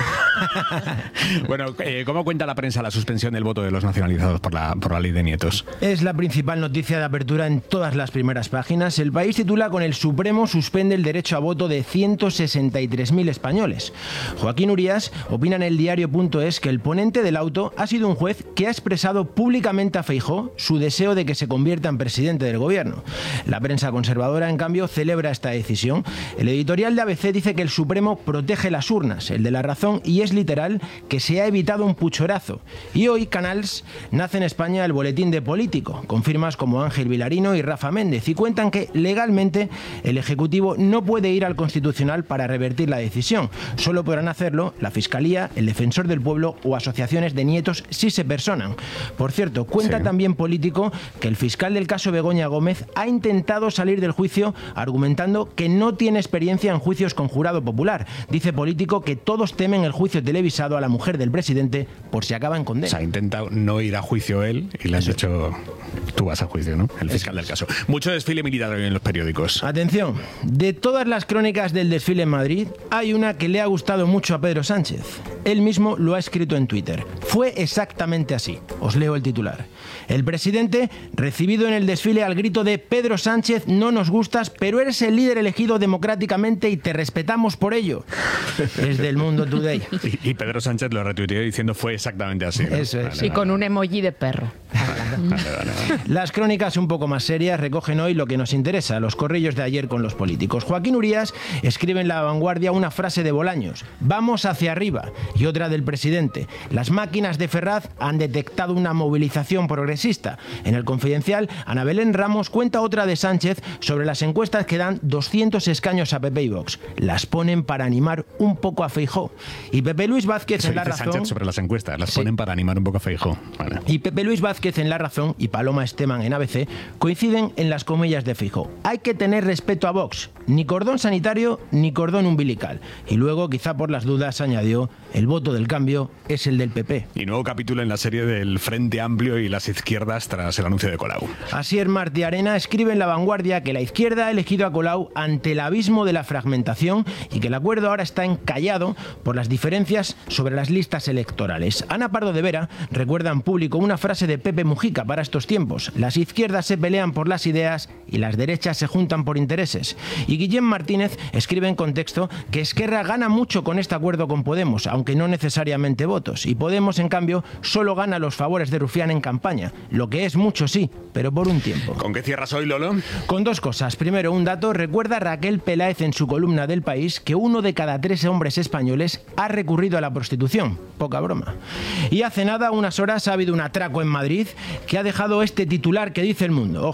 S14: Bueno, eh, ¿cómo cuenta la prensa la suspensión del voto de los nacionalizados por la, por la ley de nietos?
S4: Es la principal noticia de apertura en todas las primeras páginas. El País titula: con el Supremo suspende el derecho a voto de ciento sesenta y tres mil españoles. Joaquín Urías opina en el diario.es que el ponente del auto ha sido un juez que ha expresado públicamente a Feijóo su deseo de que se convierta en presidente del gobierno. La prensa conservadora, en cambio, celebra esta decisión. El editorial de A B C dice que el Supremo protege las urnas, el de La Razón, y es literal que se ha evitado un puchorazo. Y hoy, Canals, nace en España el boletín de Político, con firmas como Ángel Vilarino y Rafa Méndez, y cuentan que legalmente el Ejecutivo no puede ir al Constitucional para revertir la decisión. Solo podrán hacerlo la Fiscalía, el Defensor del Pueblo o asociaciones de nietos si se personan. Por cierto, cuenta sí. también Político que el fiscal del caso Begoña Gómez ha intentado salir del juicio argumentando que no tiene experiencia en juicios con jurado popular. Dice Político que todos temen el juicio televisado a la mujer del presidente por si acaba en condena.
S14: O sea, ha intentado no ir a juicio él y le has Eso. dicho tú vas a juicio, ¿no? El fiscal Eso. del caso. Mucho desfile militar hoy en los periódicos.
S4: Atención, de todas las crónicas del desfile en Madrid, hay una que le ha gustado mucho a Pedro Sánchez. Él mismo lo ha escrito en Twitter. Fue exactamente así. Os leo el titular. El presidente, recibido en el desfile al grito de Pedro Sánchez, no nos gustas, pero eres el líder elegido democráticamente y te respetamos por ello. Es del Mundo Today.
S14: Y, y Pedro Sánchez lo retuiteó diciendo fue exactamente así, ¿no?
S4: Eso es.
S2: Vale, y vale. con un emoji de perro.
S14: Vale, vale, vale.
S4: Las crónicas un poco más serias recogen hoy lo que nos interesa, los corrillos de ayer con los políticos. Joaquín Urías escribe en La Vanguardia una frase de Bolaños: vamos hacia arriba, y otra del presidente: las máquinas de Ferraz han detectado una movilización progresista. En El Confidencial, Ana Belén Ramos cuenta otra de Sánchez sobre las encuestas que dan doscientos escaños a P P y Vox. Las ponen para animar un poco a Feijóo. Y Pepe Luis Vázquez en La Razón...
S14: Sánchez sobre las encuestas, las sí. ponen para animar un poco a Feijóo. Vale.
S4: Y Pepe Luis Vázquez en La Razón y Paloma Esteban en A B C coinciden en las comillas de Feijóo. Hay que tener respeto a Vox. Ni cordón sanitario ni cordón umbilical. Y luego, quizá por las dudas, añadió: el voto del cambio es el del P P.
S14: Y nuevo capítulo en la serie del Frente Amplio y las izquierdas tras el anuncio de Colau.
S4: Asier Martí Arena escribe en La Vanguardia que la izquierda ha elegido a Colau ante el abismo de la fragmentación y que el acuerdo ahora está encallado por las diferencias sobre las listas electorales. Ana Pardo de Vera recuerda en Público una frase de Pepe Mujica para estos tiempos: las izquierdas se pelean por las ideas y las derechas se juntan por intereses. Y Guillem Martínez escribe en Contexto que Esquerra gana mucho con este acuerdo con Podemos, aunque no necesariamente votos, y Podemos, en cambio, solo gana los favores de Rufián en campaña, lo que es mucho, sí, pero por un tiempo.
S14: ¿Con qué cierras hoy, Lolo?
S4: Con dos cosas. Primero, un dato. Recuerda Raquel Peláez en su columna del País que uno de cada tres hombres españoles ha recurrido a la prostitución. Poca broma. Y hace nada, unas horas, ha habido un atraco en Madrid que ha dejado este titular que dice El Mundo. Ojo: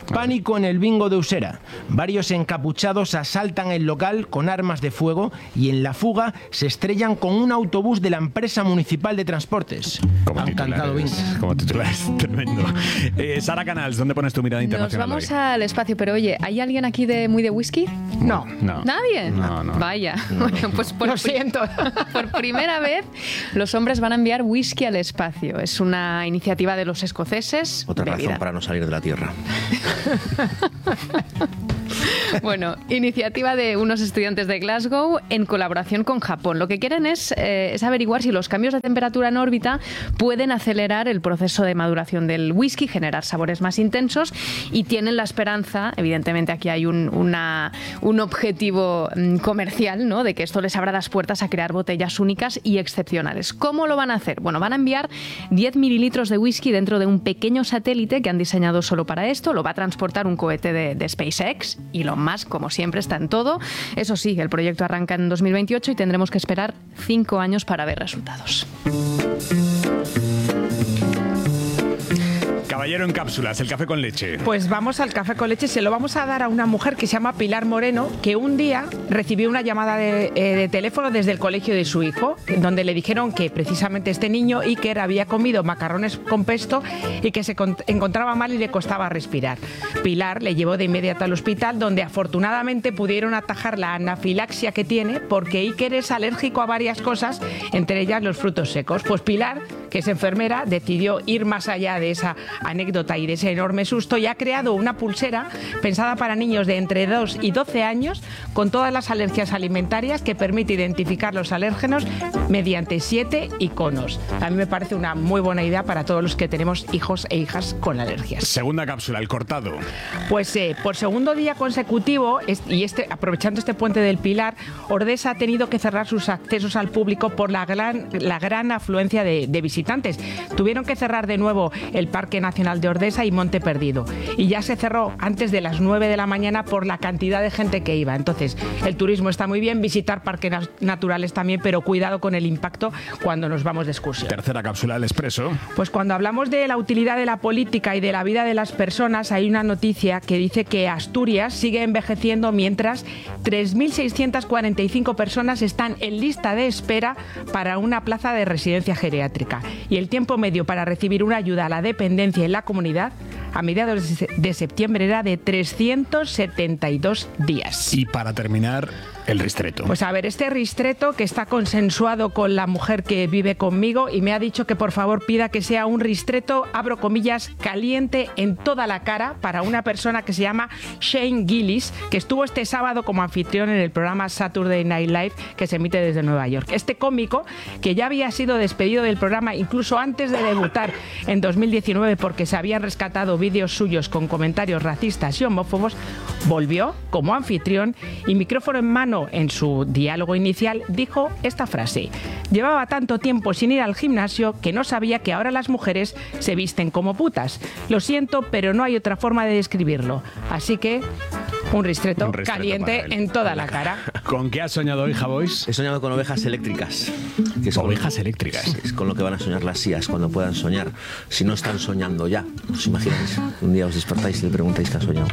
S4: Pánico en el bingo de Usera. Varios encapuchados asaltan el local con armas de fuego y en la fuga se estrellan con un autobús de la empresa municipal de transportes.
S14: Como
S4: Han cantado bingo.
S14: Como titulares, tremendo. Eh, Sara Canals, ¿dónde pones tu mirada internacional?
S5: Nos vamos
S14: hoy?
S5: al espacio, pero oye, ¿hay alguien aquí de muy de whisky?
S14: No. no.
S5: ¿Nadie?
S14: No, no.
S5: Vaya.
S14: No, no,
S5: bueno, pues por
S20: Lo siento.
S5: Por primera vez, los hombres van a enviar whisky al espacio. Es una iniciativa de los escoceses.
S2: Otra
S5: bebida.
S2: razón para no salir de la Tierra.
S5: Bueno, iniciativa de unos estudiantes de Glasgow en colaboración con Japón. Lo que quieren es, eh, es averiguar si los cambios de temperatura en órbita pueden acelerar el proceso de maduración del whisky, generar sabores más intensos, y tienen la esperanza, evidentemente aquí hay un, una, un objetivo mm, comercial, ¿no?, de que esto les abra las puertas a crear botellas únicas y excepcionales. ¿Cómo lo van a hacer? Bueno, van a enviar diez mililitros de whisky dentro de un pequeño satélite que han diseñado solo para esto. Lo va a transportar un cohete de, de SpaceX. Elon Musk, como siempre, está en todo. Eso sí, el proyecto arranca en dos mil veintiocho y tendremos que esperar cinco años para ver resultados.
S14: Caballero en cápsulas, el café con leche.
S6: Pues vamos al café con leche, se lo vamos a dar a una mujer que se llama Pilar Moreno, que un día recibió una llamada de, eh, de teléfono desde el colegio de su hijo, en donde le dijeron que precisamente este niño, Iker, había comido macarrones con pesto y que se encontraba mal y le costaba respirar. Pilar le llevó de inmediato al hospital, donde afortunadamente pudieron atajar la anafilaxia que tiene, porque Iker es alérgico a varias cosas, entre ellas los frutos secos. Pues Pilar, que es enfermera, decidió ir más allá de esa anécdota y de ese enorme susto y ha creado una pulsera pensada para niños de entre dos y doce años con todas las alergias alimentarias, que permite identificar los alérgenos mediante siete iconos. A mí me parece una muy buena idea para todos los que tenemos hijos e hijas con alergias.
S14: Segunda cápsula, el cortado.
S6: Pues eh, por segundo día consecutivo, y este, aprovechando este puente del Pilar, Ordesa ha tenido que cerrar sus accesos al público por la gran, la gran afluencia de, de visitantes. Tuvieron que cerrar de nuevo el Parque Nacional de Ordesa y Monte Perdido. Y ya se cerró antes de las nueve de la mañana por la cantidad de gente que iba. Entonces, el turismo está muy bien, visitar parques naturales también, pero cuidado con el impacto cuando nos vamos de excursión.
S14: Tercera cápsula, el expreso.
S6: Pues cuando hablamos de la utilidad de la política y de la vida de las personas, hay una noticia que dice que Asturias sigue envejeciendo mientras tres mil seiscientas cuarenta y cinco personas están en lista de espera para una plaza de residencia geriátrica. Y el tiempo medio para recibir una ayuda a la dependencia en la comunidad a mediados de septiembre era de trescientos setenta y dos días.
S14: Y para terminar, el ristreto.
S6: Pues a ver, este ristreto que está consensuado con la mujer que vive conmigo y me ha dicho que por favor pida que sea un ristreto, abro comillas, caliente en toda la cara, para una persona que se llama Shane Gillis, que estuvo este sábado como anfitrión en el programa Saturday Night Live, que se emite desde Nueva York. Este cómico, que ya había sido despedido del programa incluso antes de debutar en dos mil diecinueve porque se habían rescatado vídeos suyos con comentarios racistas y homófobos, volvió como anfitrión y, micrófono en mano en su diálogo inicial, dijo esta frase: llevaba tanto tiempo sin ir al gimnasio que no sabía que ahora las mujeres se visten como putas. Lo siento, pero no hay otra forma de describirlo. Así que un ristreto, un ristreto caliente en toda la cara.
S14: ¿Con qué has soñado hoy, Javois?
S2: He soñado con ovejas eléctricas.
S14: Que es ovejas con, eléctricas.
S2: Sí, es con lo que van a soñar las I As cuando puedan soñar. Si no están soñando ya, os imagináis. Un día os despertáis y le preguntáis qué ha soñado.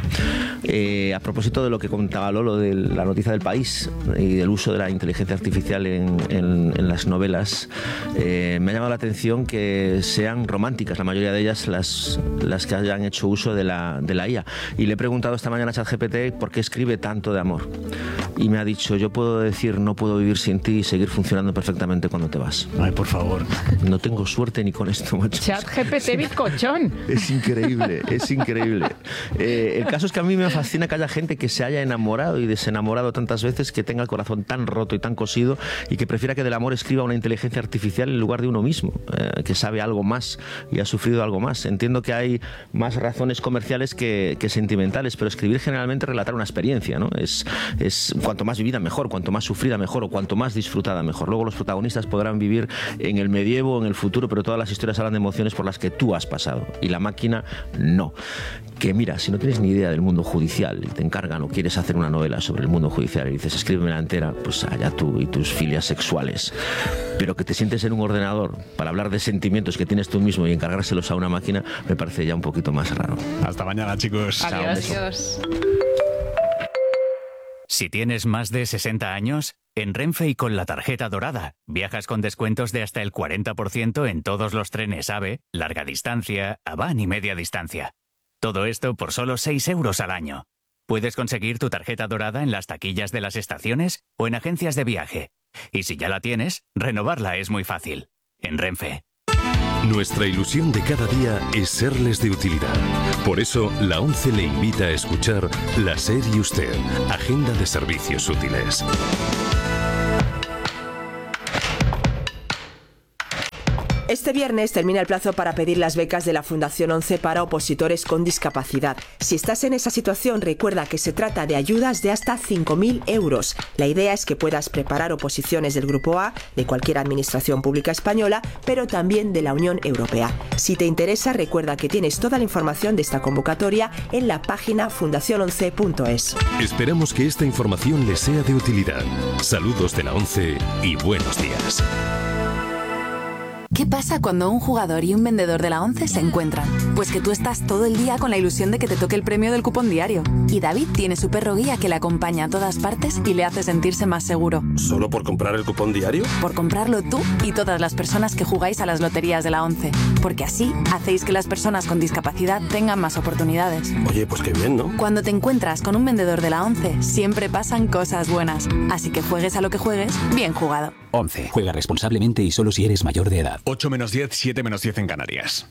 S2: Eh, a propósito de lo que contaba Lolo, de la noticia del País y del uso de la inteligencia artificial en, en, en las novelas, eh, me ha llamado la atención que sean románticas, la mayoría de ellas las, las que hayan hecho uso de la, de la I A. Y le he preguntado esta mañana a ChatGPT por qué escribe tanto de amor. Y me ha dicho: yo puedo decir no puedo vivir sin ti y seguir funcionando perfectamente cuando te vas.
S14: Ay, por favor.
S2: No tengo suerte ni con esto, macho.
S6: ChatGPT bizcochón.
S2: Es increíble, es increíble. Eh, el caso es que a mí me fascina que haya gente que se haya enamorado y desenamorado tantas veces, que tenga el corazón tan roto y tan cosido, y que prefiera que del amor escriba una inteligencia artificial en lugar de uno mismo, eh, que sabe algo más y ha sufrido algo más. Entiendo que hay más razones comerciales que, que sentimentales, pero escribir generalmente relaciones relatar una experiencia, ¿no? Es, es cuanto más vivida mejor, cuanto más sufrida mejor o cuanto más disfrutada mejor. Luego los protagonistas podrán vivir en el medievo, en el futuro, pero todas las historias hablan de emociones por las que tú has pasado y la máquina no. Que mira, si no tienes ni idea del mundo judicial y te encargan o quieres hacer una novela sobre el mundo judicial y dices escríbeme la entera, pues allá tú y tus filias sexuales. Pero que te sientes en un ordenador para hablar de sentimientos que tienes tú mismo y encargárselos a una máquina me parece ya un poquito más raro.
S14: Hasta mañana, chicos.
S5: Adiós. Adiós.
S7: Si tienes más de sesenta años, en Renfe y con la tarjeta dorada, viajas con descuentos de hasta el cuarenta por ciento en todos los trenes AVE, larga distancia, Avan y media distancia. Todo esto por solo seis euros al año. Puedes conseguir tu tarjeta dorada en las taquillas de las estaciones o en agencias de viaje. Y si ya la tienes, renovarla es muy fácil. En Renfe.
S18: Nuestra ilusión de cada día es serles de utilidad. Por eso, la ONCE le invita a escuchar La SER y Usted, Agenda de Servicios Útiles.
S9: Este viernes termina el plazo para pedir las becas de la Fundación ONCE para opositores con discapacidad. Si estás en esa situación, recuerda que se trata de ayudas de hasta cinco mil euros. La idea es que puedas preparar oposiciones del Grupo A, de cualquier administración pública española, pero también de la Unión Europea. Si te interesa, recuerda que tienes toda la información de esta convocatoria en la página fundación once punto es.
S18: Esperamos que esta información les sea de utilidad. Saludos de la ONCE y buenos días.
S10: ¿Qué pasa cuando un jugador y un vendedor de la ONCE se encuentran? Pues que tú estás todo el día con la ilusión de que te toque el premio del cupón diario. Y David tiene su perro guía que le acompaña a todas partes y le hace sentirse más seguro.
S12: ¿Solo por comprar el cupón diario?
S10: Por comprarlo tú y todas las personas que jugáis a las loterías de la ONCE. Porque así hacéis que las personas con discapacidad tengan más oportunidades.
S12: Oye, pues qué bien, ¿no?
S10: Cuando te encuentras con un vendedor de la ONCE, siempre pasan cosas buenas. Así que juegues a lo que juegues, bien jugado.
S31: ONCE. Juega responsablemente y solo si eres mayor de edad.
S14: ocho menos diez, siete menos diez en Canarias.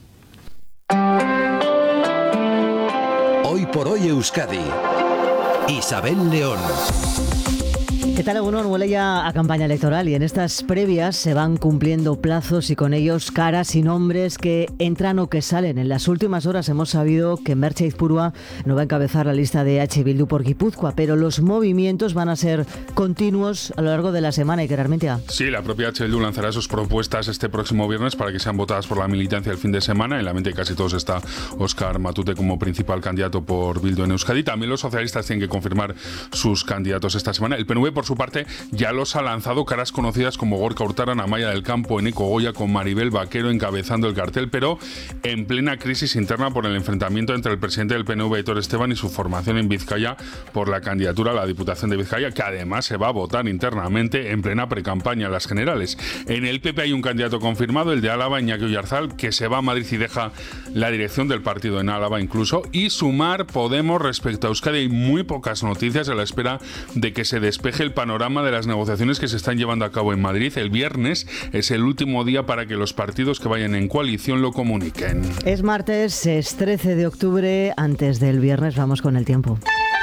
S15: Hoy por hoy Euskadi. Isabel León.
S19: ¿Qué tal, Egunon? Huele ya a campaña electoral y en estas previas se van cumpliendo plazos y con ellos caras y nombres que entran o que salen. En las últimas horas hemos sabido que Merche Izpurua no va a encabezar la lista de H Bildu por Guipúzcoa, pero los movimientos van a ser continuos a lo largo de la semana. Y que realmente ha...
S24: Sí, la propia H Bildu lanzará sus propuestas este próximo viernes para que sean votadas por la militancia el fin de semana. En la mente de casi todos está Óscar Matute como principal candidato por Bildu en Euskadi. También los socialistas tienen que confirmar sus candidatos esta semana. El P N V, por su parte, ya los ha lanzado caras conocidas como Gorka Urtaran, Amaya del Campo, Eneko Goya, con Maribel Vaquero encabezando el cartel, pero en plena crisis interna por el enfrentamiento entre el presidente del P N V, Aitor Esteban, y su formación en Vizcaya por la candidatura a la Diputación de Vizcaya, que además se va a votar internamente en plena precampaña a las generales. En el P P hay un candidato confirmado, el de Álava, Iñaki Oyarzal, que se va a Madrid y deja la dirección del partido en Álava incluso. Y Sumar Podemos respecto a Euskadi hay muy pocas noticias a la espera de que se despeje el panorama de las negociaciones que se están llevando a cabo en Madrid. El viernes es el último día para que los partidos que vayan en coalición lo comuniquen.
S19: Es martes, es trece de octubre. Antes del viernes vamos con el tiempo.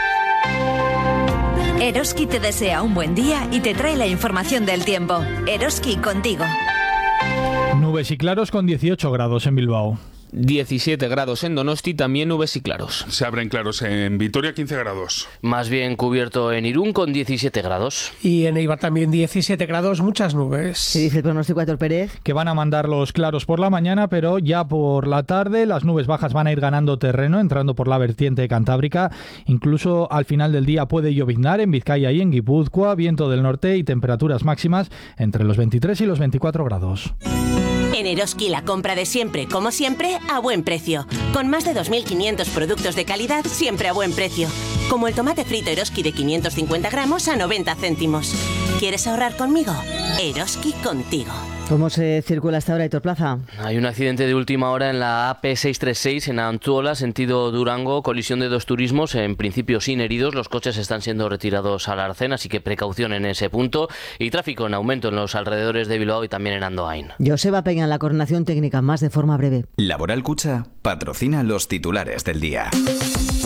S8: Eroski te desea un buen día y te trae la información del tiempo. Eroski contigo.
S24: Nubes y claros con dieciocho grados en Bilbao.
S25: diecisiete grados en Donosti, también nubes y claros.
S24: Se abren claros en Vitoria, quince grados.
S25: Más bien cubierto en Irún con diecisiete grados.
S26: Y en Eibar también diecisiete grados, muchas nubes.
S19: ¿Qué dice el pronóstico, Aitor Pérez?
S24: Que van a mandar los claros por la mañana, pero ya por la tarde las nubes bajas van a ir ganando terreno, entrando por la vertiente cantábrica. Incluso al final del día puede lloviznar en Vizcaya y en Guipúzcoa, viento del norte y temperaturas máximas entre los veintitrés y los veinticuatro grados.
S8: En Eroski la compra de siempre, como siempre, a buen precio. Con más de dos mil quinientos productos de calidad, siempre a buen precio. Como el tomate frito Eroski de quinientos cincuenta gramos a noventa céntimos. ¿Quieres ahorrar conmigo? Eroski contigo.
S19: ¿Cómo se circula hasta ahora, Aitor Plaza?
S25: Hay un accidente de última hora en la A P seiscientos treinta y seis en Antzuola, sentido Durango, colisión de dos turismos, en principio sin heridos. Los coches están siendo retirados al arcén, así que precaución en ese punto. Y tráfico en aumento en los alrededores de Bilbao y también en Andoain.
S19: Joseba Peña, la coordinación técnica, más de forma breve.
S27: Laboral Cucha patrocina los titulares del día.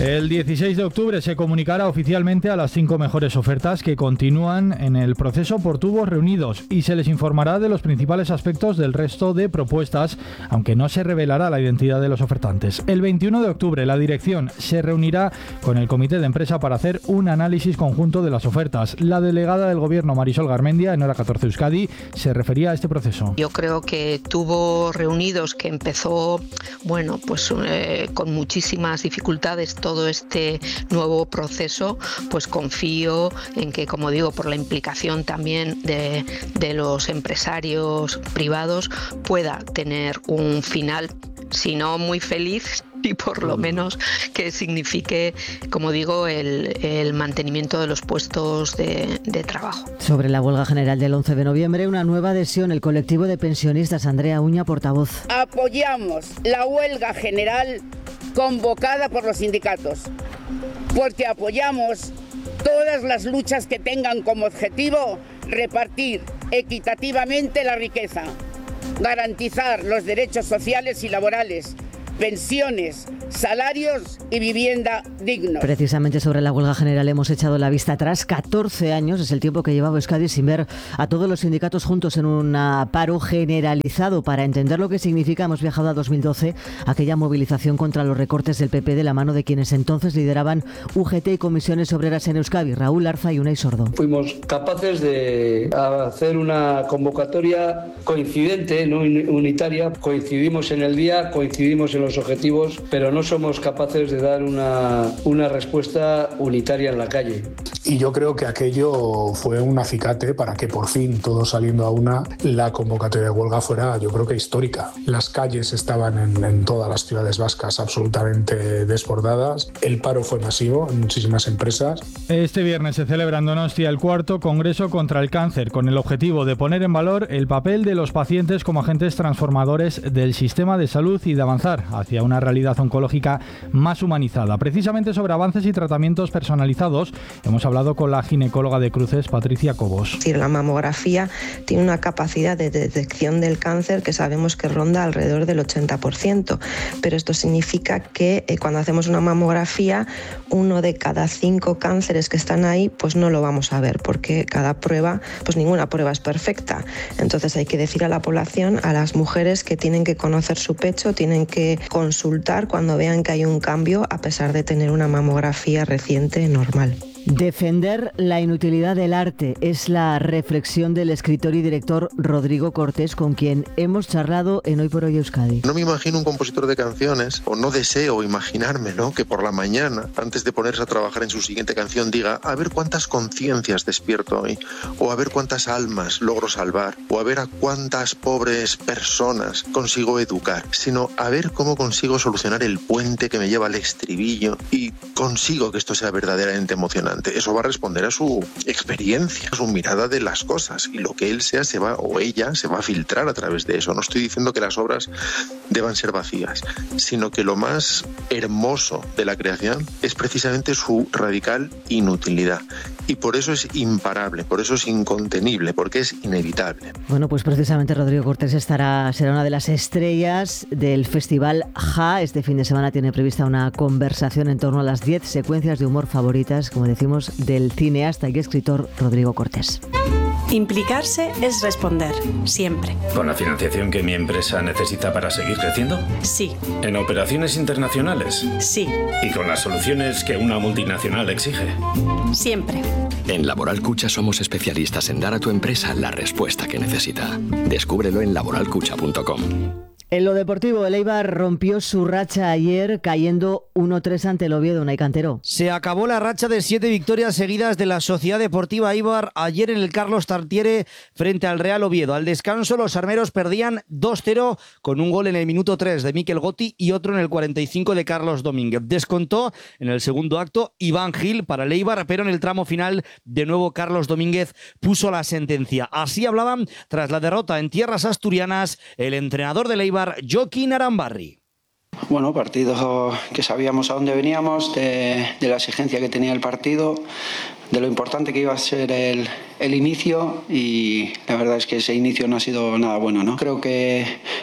S11: El dieciséis de octubre se comunicará oficialmente a las cinco mejores ofertas que continúan en el proceso por tubos reunidos y se les informará de los principales aspectos del resto de propuestas, aunque no se revelará la identidad de los ofertantes. El veintiuno de octubre la dirección se reunirá con el comité de empresa para hacer un análisis conjunto de las ofertas. La delegada del gobierno, Marisol Garmendia, en Hora catorce Euskadi, se refería a este proceso.
S13: Yo creo que Tubos Reunidos, que empezó, bueno, pues eh, con muchísimas dificultades todo este nuevo proceso, pues confío en que, como digo, por la implicación también de, de los empresarios privados, pueda tener un final, si no muy feliz, y por lo menos que signifique, como digo, el, el mantenimiento de los puestos de, de trabajo.
S19: Sobre la huelga general del once de noviembre, una nueva adhesión, el colectivo de pensionistas. Andrea Uña, portavoz.
S16: Apoyamos la huelga general convocada por los sindicatos, porque apoyamos todas las luchas que tengan como objetivo repartir equitativamente la riqueza, garantizar los derechos sociales y laborales, pensiones, salarios y vivienda digna.
S19: Precisamente sobre la huelga general hemos echado la vista atrás. catorce años es el tiempo que llevaba Euskadi sin ver a todos los sindicatos juntos en un paro generalizado. Para entender lo que significa, hemos viajado a dos mil doce, aquella movilización contra los recortes del P P de la mano de quienes entonces lideraban U G T y comisiones obreras en Euskadi, Raúl Arza y Unai Sordo.
S17: Fuimos capaces de hacer una convocatoria coincidente, no unitaria. Coincidimos en el día, coincidimos en los objetivos, pero no somos capaces de dar una, una respuesta unitaria en la calle.
S21: Y yo creo que aquello fue un acicate para que por fin, todos saliendo a una, la convocatoria de huelga fuera, yo creo que histórica. Las calles estaban en, en todas las ciudades vascas absolutamente desbordadas. El paro fue masivo en muchísimas empresas.
S11: Este viernes se celebra en Donostia el cuarto Congreso contra el Cáncer, con el objetivo de poner en valor el papel de los pacientes como agentes transformadores del sistema de salud y de avanzar hacia una realidad oncológica más humanizada. Precisamente sobre avances y tratamientos personalizados hemos hablado con la ginecóloga de Cruces, Patricia Cobos.
S22: Sí, la mamografía tiene una capacidad de detección del cáncer que sabemos que ronda alrededor del ochenta por ciento, pero esto significa que eh, cuando hacemos una mamografía, uno de cada cinco cánceres que están ahí, pues no lo vamos a ver, porque cada prueba, pues ninguna prueba es perfecta. Entonces hay que decir a la población, a las mujeres, que tienen que conocer su pecho, tienen que consultar cuando vean que hay un cambio, a pesar de tener una mamografía reciente normal.
S19: Defender la inutilidad del arte es la reflexión del escritor y director Rodrigo Cortés, con quien hemos charlado en Hoy por Hoy Euskadi.
S23: No me imagino un compositor de canciones, o no deseo imaginármelo, que por la mañana, antes de ponerse a trabajar en su siguiente canción, diga a ver cuántas conciencias despierto hoy, o a ver cuántas almas logro salvar, o a ver a cuántas pobres personas consigo educar, sino a ver cómo consigo solucionar el puente que me lleva al estribillo y consigo que esto sea verdaderamente emocionante. Eso va a responder a su experiencia, a su mirada de las cosas, y lo que él sea se va, o ella se va a filtrar a través de eso. No estoy diciendo que las obras deban ser vacías, sino que lo más hermoso de la creación es precisamente su radical inutilidad, y por eso es imparable, por eso es incontenible, porque es inevitable.
S19: Bueno, pues precisamente Rodrigo Cortés estará, será una de las estrellas del Festival Ja. Este fin de semana tiene prevista una conversación en torno a las diez secuencias de humor favoritas, como decimos, del cineasta y escritor Rodrigo Cortés.
S27: Implicarse es responder, siempre.
S28: ¿Con la financiación que mi empresa necesita para seguir creciendo?
S27: Sí.
S28: ¿En operaciones internacionales?
S27: Sí.
S28: ¿Y con las soluciones que una multinacional exige?
S27: Siempre.
S29: En Laboral Cucha somos especialistas en dar a tu empresa la respuesta que necesita. Descúbrelo en laboral cucha punto com.
S19: En lo deportivo, el Eibar rompió su racha ayer cayendo uno tres ante el Oviedo, Unai Cantero.
S30: Se acabó la racha de siete victorias seguidas de la Sociedad Deportiva Eibar ayer en el Carlos Tartiere frente al Real Oviedo. Al descanso los armeros perdían dos cero con un gol en el minuto tres de Mikel Gotti y otro en el cuarenta y cinco de Carlos Domínguez. Descontó en el segundo acto Iván Gil para el Eibar, pero en el tramo final de nuevo Carlos Domínguez puso la sentencia. Así hablaban tras la derrota en tierras asturianas el entrenador del Eibar, Joaquín Arambarri.
S32: Bueno, partido que sabíamos a dónde veníamos, de, de la exigencia que tenía el partido, de lo importante que iba a ser el, el inicio, y la verdad es que ese inicio no ha sido nada bueno, ¿no? Creo que,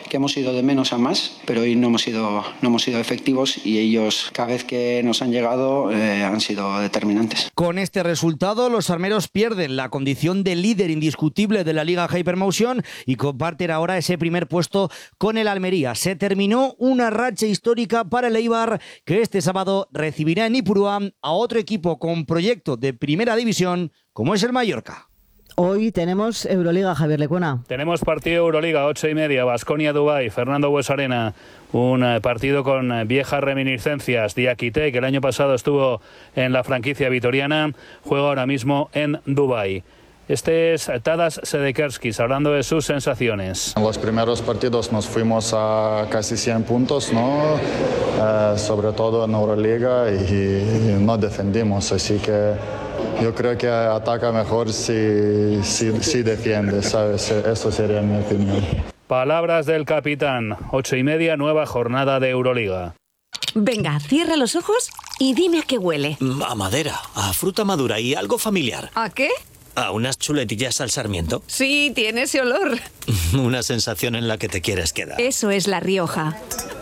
S32: que hemos ido de menos a más, pero hoy no hemos sido, no hemos sido efectivos y ellos cada vez que nos han llegado eh, han sido determinantes.
S30: Con este resultado, los armeros pierden la condición de líder indiscutible de la Liga Hypermotion y comparten ahora ese primer puesto con el Almería. Se terminó una racha histórica para el Eibar, que este sábado recibirá en Ipurúa a otro equipo con proyecto de primera división, como es el Mallorca.
S19: Hoy tenemos Euroliga, Javier Lecuona.
S1: Tenemos partido Euroliga, ocho y media, Baskonia-Dubái, Fernando Buesarena. Un partido con viejas reminiscencias. Diakité, que el año pasado estuvo en la franquicia vitoriana, juega ahora mismo en Dubái. Este es Tadas Sedekerskis, hablando de sus sensaciones.
S2: En los primeros partidos nos fuimos a casi cien puntos, ¿no? Eh, sobre todo en Euroliga, y, y no defendimos, así que yo creo que ataca mejor si, si, si defiende, ¿sabes? Eso sería mi opinión.
S1: Palabras del capitán. Ocho y media, nueva jornada de Euroliga.
S3: Venga, cierra los ojos y dime a qué huele.
S4: A madera, a fruta madura y algo familiar.
S3: ¿A qué?
S4: ¿A unas chuletillas al sarmiento?
S3: Sí, tiene ese olor.
S4: Una sensación en la que te quieres quedar.
S3: Eso es La Rioja.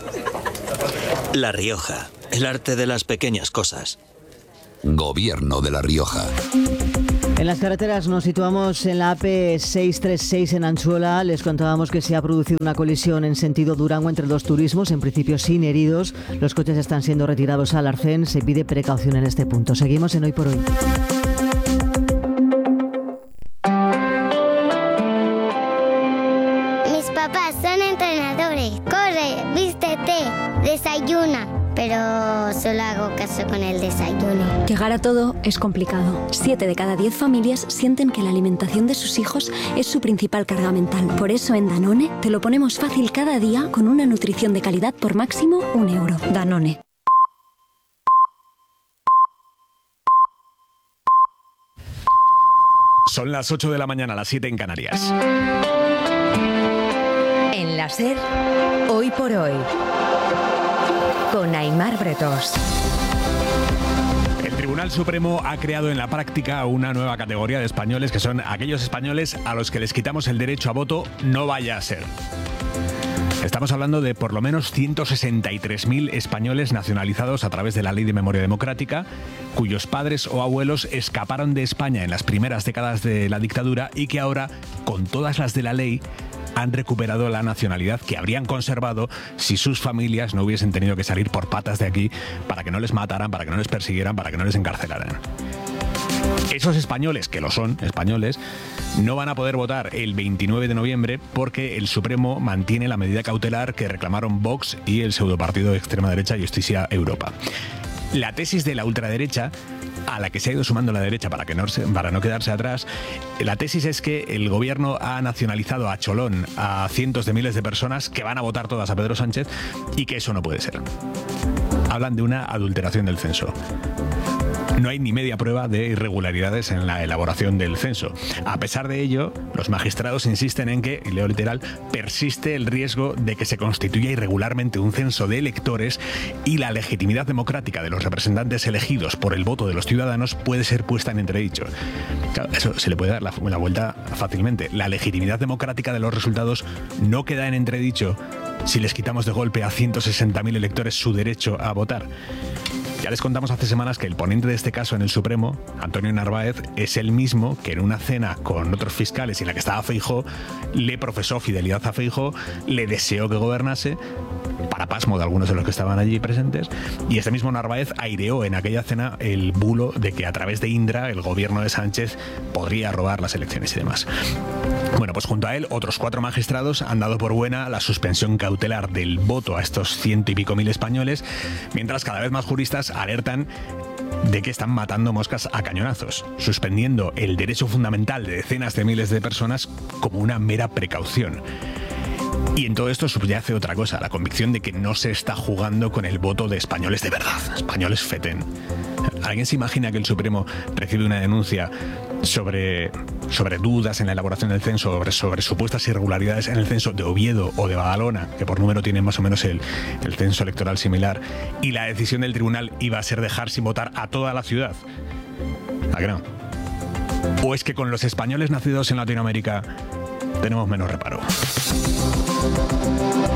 S4: La Rioja, el arte de las pequeñas cosas.
S15: Gobierno de La Rioja.
S19: En las carreteras nos situamos en la A P seiscientos treinta y seis en Anchuola. Les contábamos que se ha producido una colisión en sentido Durango entre dos turismos, en principio sin heridos. Los coches están siendo retirados al arcén. Se pide precaución en este punto. Seguimos en Hoy por Hoy.
S5: Mis papás son entrenadores. Corre, vístete, desayuna. Pero solo hago caso con el desayuno.
S6: Llegar a todo es complicado. Siete de cada diez familias sienten que la alimentación de sus hijos es su principal carga mental. Por eso en Danone te lo ponemos fácil cada día con una nutrición de calidad por máximo un euro. Danone.
S14: Son las ocho de la mañana, las siete en Canarias.
S7: En la SER, Hoy por Hoy. Con Aimar Bretos.
S14: El Tribunal Supremo ha creado en la práctica una nueva categoría de españoles, que son aquellos españoles a los que les quitamos el derecho a voto, no vaya a ser. Estamos hablando de por lo menos ciento sesenta y tres mil españoles nacionalizados a través de la Ley de Memoria Democrática, cuyos padres o abuelos escaparon de España en las primeras décadas de la dictadura y que ahora, con todas las de la ley, han recuperado la nacionalidad que habrían conservado si sus familias no hubiesen tenido que salir por patas de aquí para que no les mataran, para que no les persiguieran, para que no les encarcelaran. Esos españoles, que lo son, españoles, no van a poder votar el veintinueve de noviembre porque el Supremo mantiene la medida cautelar que reclamaron Vox y el pseudopartido de extrema derecha Justicia Europa. La tesis de la ultraderecha, a la que se ha ido sumando la derecha para, que no, para no quedarse atrás, la tesis es que el gobierno ha nacionalizado a cholón a cientos de miles de personas que van a votar todas a Pedro Sánchez y que eso no puede ser. Hablan de una adulteración del censo. No hay ni media prueba de irregularidades en la elaboración del censo. A pesar de ello, los magistrados insisten en que, y leo literal, persiste el riesgo de que se constituya irregularmente un censo de electores y la legitimidad democrática de los representantes elegidos por el voto de los ciudadanos puede ser puesta en entredicho. Claro, eso se le puede dar la, la vuelta fácilmente. La legitimidad democrática de los resultados no queda en entredicho si les quitamos de golpe a ciento sesenta mil electores su derecho a votar. Ya les contamos hace semanas que el ponente de este caso en el Supremo, Antonio Narváez, es el mismo que en una cena con otros fiscales en la que estaba Feijóo, le profesó fidelidad a Feijóo, le deseó que gobernase, para pasmo de algunos de los que estaban allí presentes, y este mismo Narváez aireó en aquella cena el bulo de que a través de Indra el gobierno de Sánchez podría robar las elecciones y demás. Bueno, pues junto a él, otros cuatro magistrados han dado por buena la suspensión cautelar del voto a estos ciento y pico mil españoles, mientras cada vez más juristas alertan de que están matando moscas a cañonazos, suspendiendo el derecho fundamental de decenas de miles de personas como una mera precaución. Y en todo esto subyace otra cosa, la convicción de que no se está jugando con el voto de españoles de verdad, españoles fetén. ¿Alguien se imagina que el Supremo recibe una denuncia sobre, sobre dudas en la elaboración del censo, sobre, sobre supuestas irregularidades en el censo de Oviedo o de Badalona, que por número tienen más o menos el, el censo electoral similar, y la decisión del tribunal iba a ser dejar sin votar a toda la ciudad? ¿A qué no? ¿O es que con los españoles nacidos en Latinoamérica tenemos menos reparo?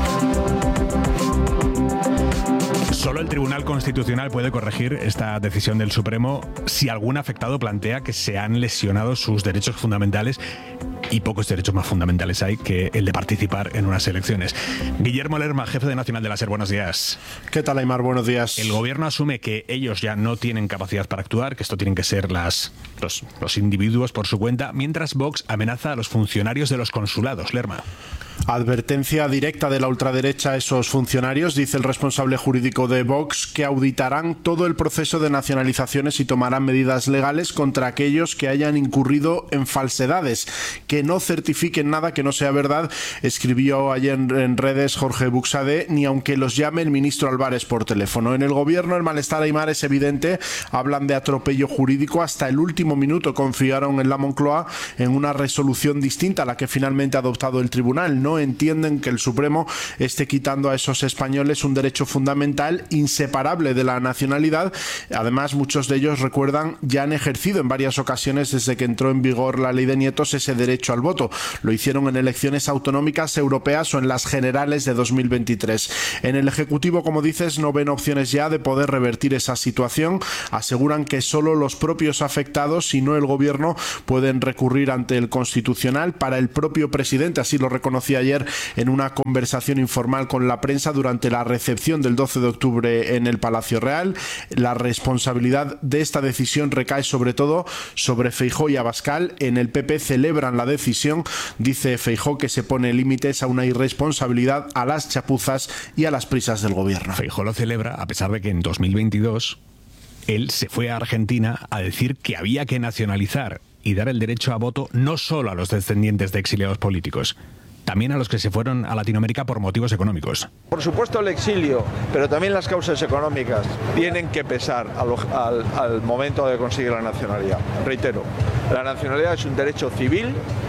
S14: Tribunal Constitucional puede corregir esta decisión del Supremo si algún afectado plantea que se han lesionado sus derechos fundamentales, y pocos derechos más fundamentales hay que el de participar en unas elecciones. Guillermo Lerma, jefe de Nacional de la SER, buenos días.
S8: ¿Qué tal, Aimar? Buenos días.
S14: El gobierno asume que ellos ya no tienen capacidad para actuar, que esto tienen que ser las, los, los individuos por su cuenta, mientras Vox amenaza a los funcionarios de los consulados. Lerma.
S8: Advertencia directa de la ultraderecha a esos funcionarios, dice el responsable jurídico de Vox, que auditarán todo el proceso de nacionalizaciones y tomarán medidas legales contra aquellos que hayan incurrido en falsedades, que no certifiquen nada que no sea verdad, escribió ayer en redes Jorge Buxade, ni aunque los llame el ministro Álvarez por teléfono. En el gobierno el malestar, Aimar, es evidente, hablan de atropello jurídico, hasta el último minuto confiaron en la Moncloa en una resolución distinta a la que finalmente ha adoptado el tribunal. No entienden que el Supremo esté quitando a esos españoles un derecho fundamental inseparable de la nacionalidad. Además, muchos de ellos, recuerdan, ya han ejercido en varias ocasiones desde que entró en vigor la ley de nietos ese derecho al voto. Lo hicieron en elecciones autonómicas, europeas o en las generales de dos mil veintitrés. En el Ejecutivo, como dices, no ven opciones ya de poder revertir esa situación. Aseguran que solo los propios afectados y no el Gobierno pueden recurrir ante el Constitucional. Para el propio presidente, así lo reconocía ayer en una conversación informal con la prensa durante la recepción del doce de octubre en el Palacio Real, la responsabilidad de esta decisión recae sobre todo sobre Feijóo y Abascal. En el P P celebran la decisión. Dice Feijóo que se pone límites a una irresponsabilidad, a las chapuzas y a las prisas del gobierno.
S14: Feijóo lo celebra a pesar de que en dos mil veintidós él se fue a Argentina a decir que había que nacionalizar y dar el derecho a voto no solo a los descendientes de exiliados políticos, también a los que se fueron a Latinoamérica por motivos económicos.
S9: Por supuesto el exilio, pero también las causas económicas tienen que pesar al, al, al momento de conseguir la nacionalidad. Reitero, la nacionalidad es un derecho civil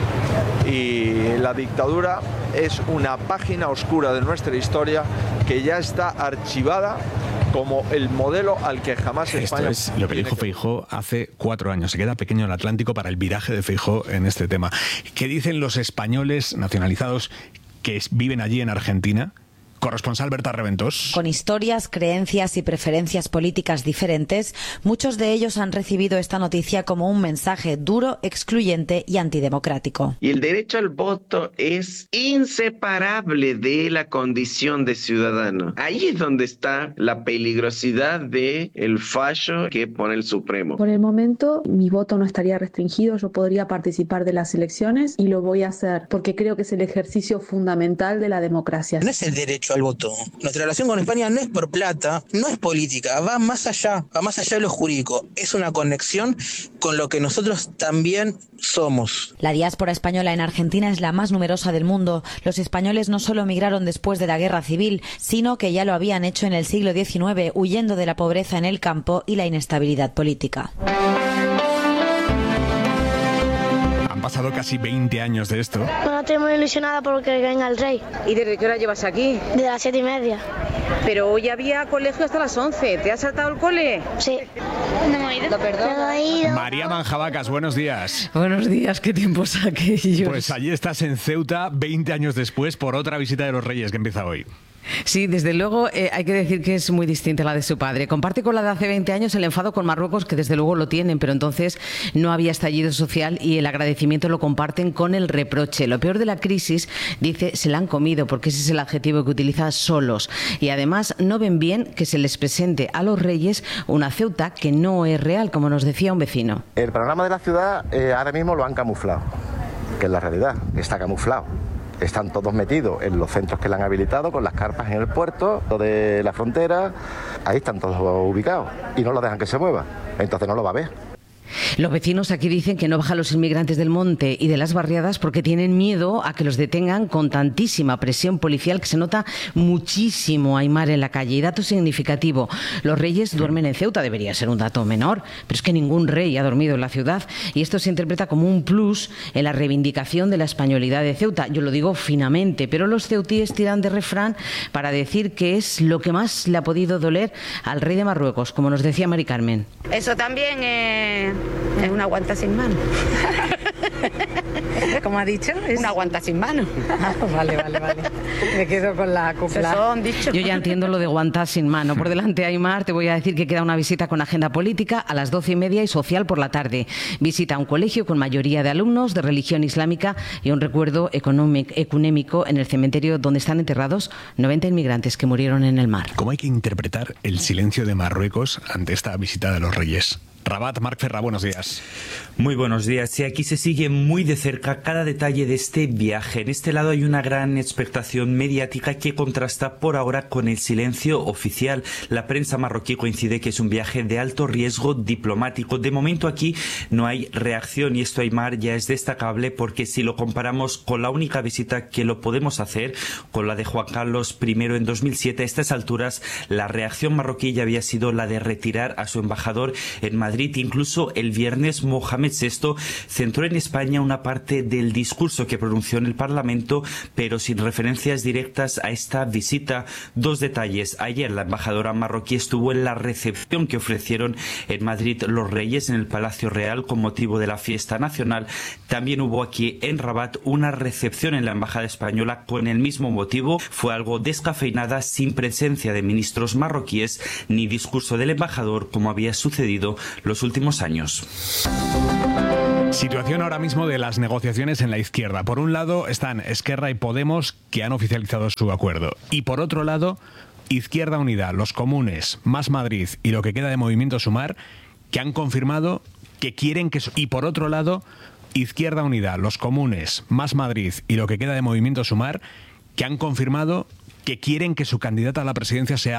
S9: y la dictadura es una página oscura de nuestra historia que ya está archivada como el modelo al que jamás España...
S14: Esto es lo que dijo Feijóo hace cuatro años. Se queda pequeño el Atlántico para el viraje de Feijóo en este tema. ¿Qué dicen los españoles nacionalizados que viven allí en Argentina? Corresponsal Berta Reventós.
S10: Con historias, creencias y preferencias políticas diferentes, muchos de ellos han recibido esta noticia como un mensaje duro, excluyente y antidemocrático.
S12: Y el derecho al voto es inseparable de la condición de ciudadano. Ahí es donde está la peligrosidad del fallo que pone el Supremo.
S13: Por el momento, mi voto no estaría restringido, yo podría participar de las elecciones y lo voy a hacer porque creo que es el ejercicio fundamental de la democracia.
S16: No es el derecho al voto. Nuestra relación con España no es por plata, no es política, va más allá, va más allá de lo jurídico. Es una conexión con lo que nosotros también somos.
S10: La diáspora española en Argentina es la más numerosa del mundo. Los españoles no solo emigraron después de la guerra civil, sino que ya lo habían hecho en el siglo diecinueve, huyendo de la pobreza en el campo y la inestabilidad política.
S14: Han pasado casi veinte años de esto.
S18: Bueno, estoy muy ilusionada porque venga el rey.
S20: ¿Y desde qué hora llevas aquí?
S18: De las siete y media.
S20: Pero hoy había colegio hasta las once. ¿Te has saltado el cole?
S18: Sí.
S20: No he ido.
S18: Lo perdono. No he ido.
S14: María Manjabacas, buenos días.
S24: Buenos días, qué tiempos aquellos.
S14: Pues allí estás en Ceuta veinte años después por otra visita de los Reyes que empieza hoy.
S24: Sí, desde luego eh, hay que decir que es muy distinta a la de su padre. Comparte con la de hace veinte años el enfado con Marruecos, que desde luego lo tienen, pero entonces no había estallido social, y el agradecimiento lo comparten con el reproche. Lo peor de la crisis, dice, se la han comido, porque ese es el adjetivo que utiliza, solos. Y además no ven bien que se les presente a los Reyes una Ceuta que no es real, como nos decía un vecino.
S25: El panorama de la ciudad eh, ahora mismo lo han camuflado, que es la realidad, está camuflado. Están todos metidos en los centros que le han habilitado, con las carpas en el puerto de la frontera. Ahí están todos ubicados y no lo dejan que se mueva. Entonces no lo va a ver.
S24: Los vecinos aquí dicen que no bajan los inmigrantes del monte y de las barriadas porque tienen miedo a que los detengan con tantísima presión policial que se nota muchísimo, Aimar, en la calle. Y dato significativo, los reyes duermen en Ceuta, debería ser un dato menor, pero es que ningún rey ha dormido en la ciudad, y esto se interpreta como un plus en la reivindicación de la españolidad de Ceuta. Yo lo digo finamente, pero los ceutíes tiran de refrán para decir que es lo que más le ha podido doler al rey de Marruecos, como nos decía Mari Carmen.
S20: Eso también eh, es una guanta sin mano. como ha dicho. Es...
S11: Una guanta sin mano.
S20: Vale, vale, vale. Me quedo con la copla.
S24: Yo ya entiendo lo de guantas sin mano. Por delante, Aimar, te voy a decir que queda una visita con agenda política a las doce y media y social por la tarde. Visita a un colegio con mayoría de alumnos de religión islámica y un recuerdo ecuménico en el cementerio donde están enterrados noventa inmigrantes que murieron en el mar.
S14: ¿Cómo hay que interpretar el silencio de Marruecos ante esta visita de los reyes? Rabat, Marc Ferra, buenos días.
S17: Muy buenos días. Sí, aquí se sigue muy de cerca cada detalle de este viaje. En este lado hay una gran expectación mediática que contrasta por ahora con el silencio oficial. La prensa marroquí coincide que es un viaje de alto riesgo diplomático. De momento aquí no hay reacción y esto, Aimar, ya es destacable porque si lo comparamos con la única visita que lo podemos hacer, con la de Juan Carlos primero en dos mil siete, a estas alturas la reacción marroquí ya había sido la de retirar a su embajador en Madrid. Incluso el viernes Mohamed sexto centró en España una parte del discurso que pronunció en el Parlamento, pero sin referencias directas a esta visita. Dos detalles. Ayer la embajadora marroquí estuvo en la recepción que ofrecieron en Madrid los Reyes en el Palacio Real con motivo de la fiesta nacional. También hubo aquí en Rabat una recepción en la embajada española con el mismo motivo. Fue algo descafeinada, sin presencia de ministros marroquíes ni discurso del embajador como había sucedido los últimos años.
S14: Situación ahora mismo de las negociaciones en la izquierda. Por un lado están Esquerra y Podemos, que han oficializado su acuerdo. Y por otro lado, Izquierda Unida, los Comunes, Más Madrid y lo que queda de Movimiento Sumar, que han confirmado que quieren que... Y por otro lado, Izquierda Unida, los Comunes, Más Madrid y lo que queda de Movimiento Sumar, que han confirmado que quieren que su candidata a la presidencia sea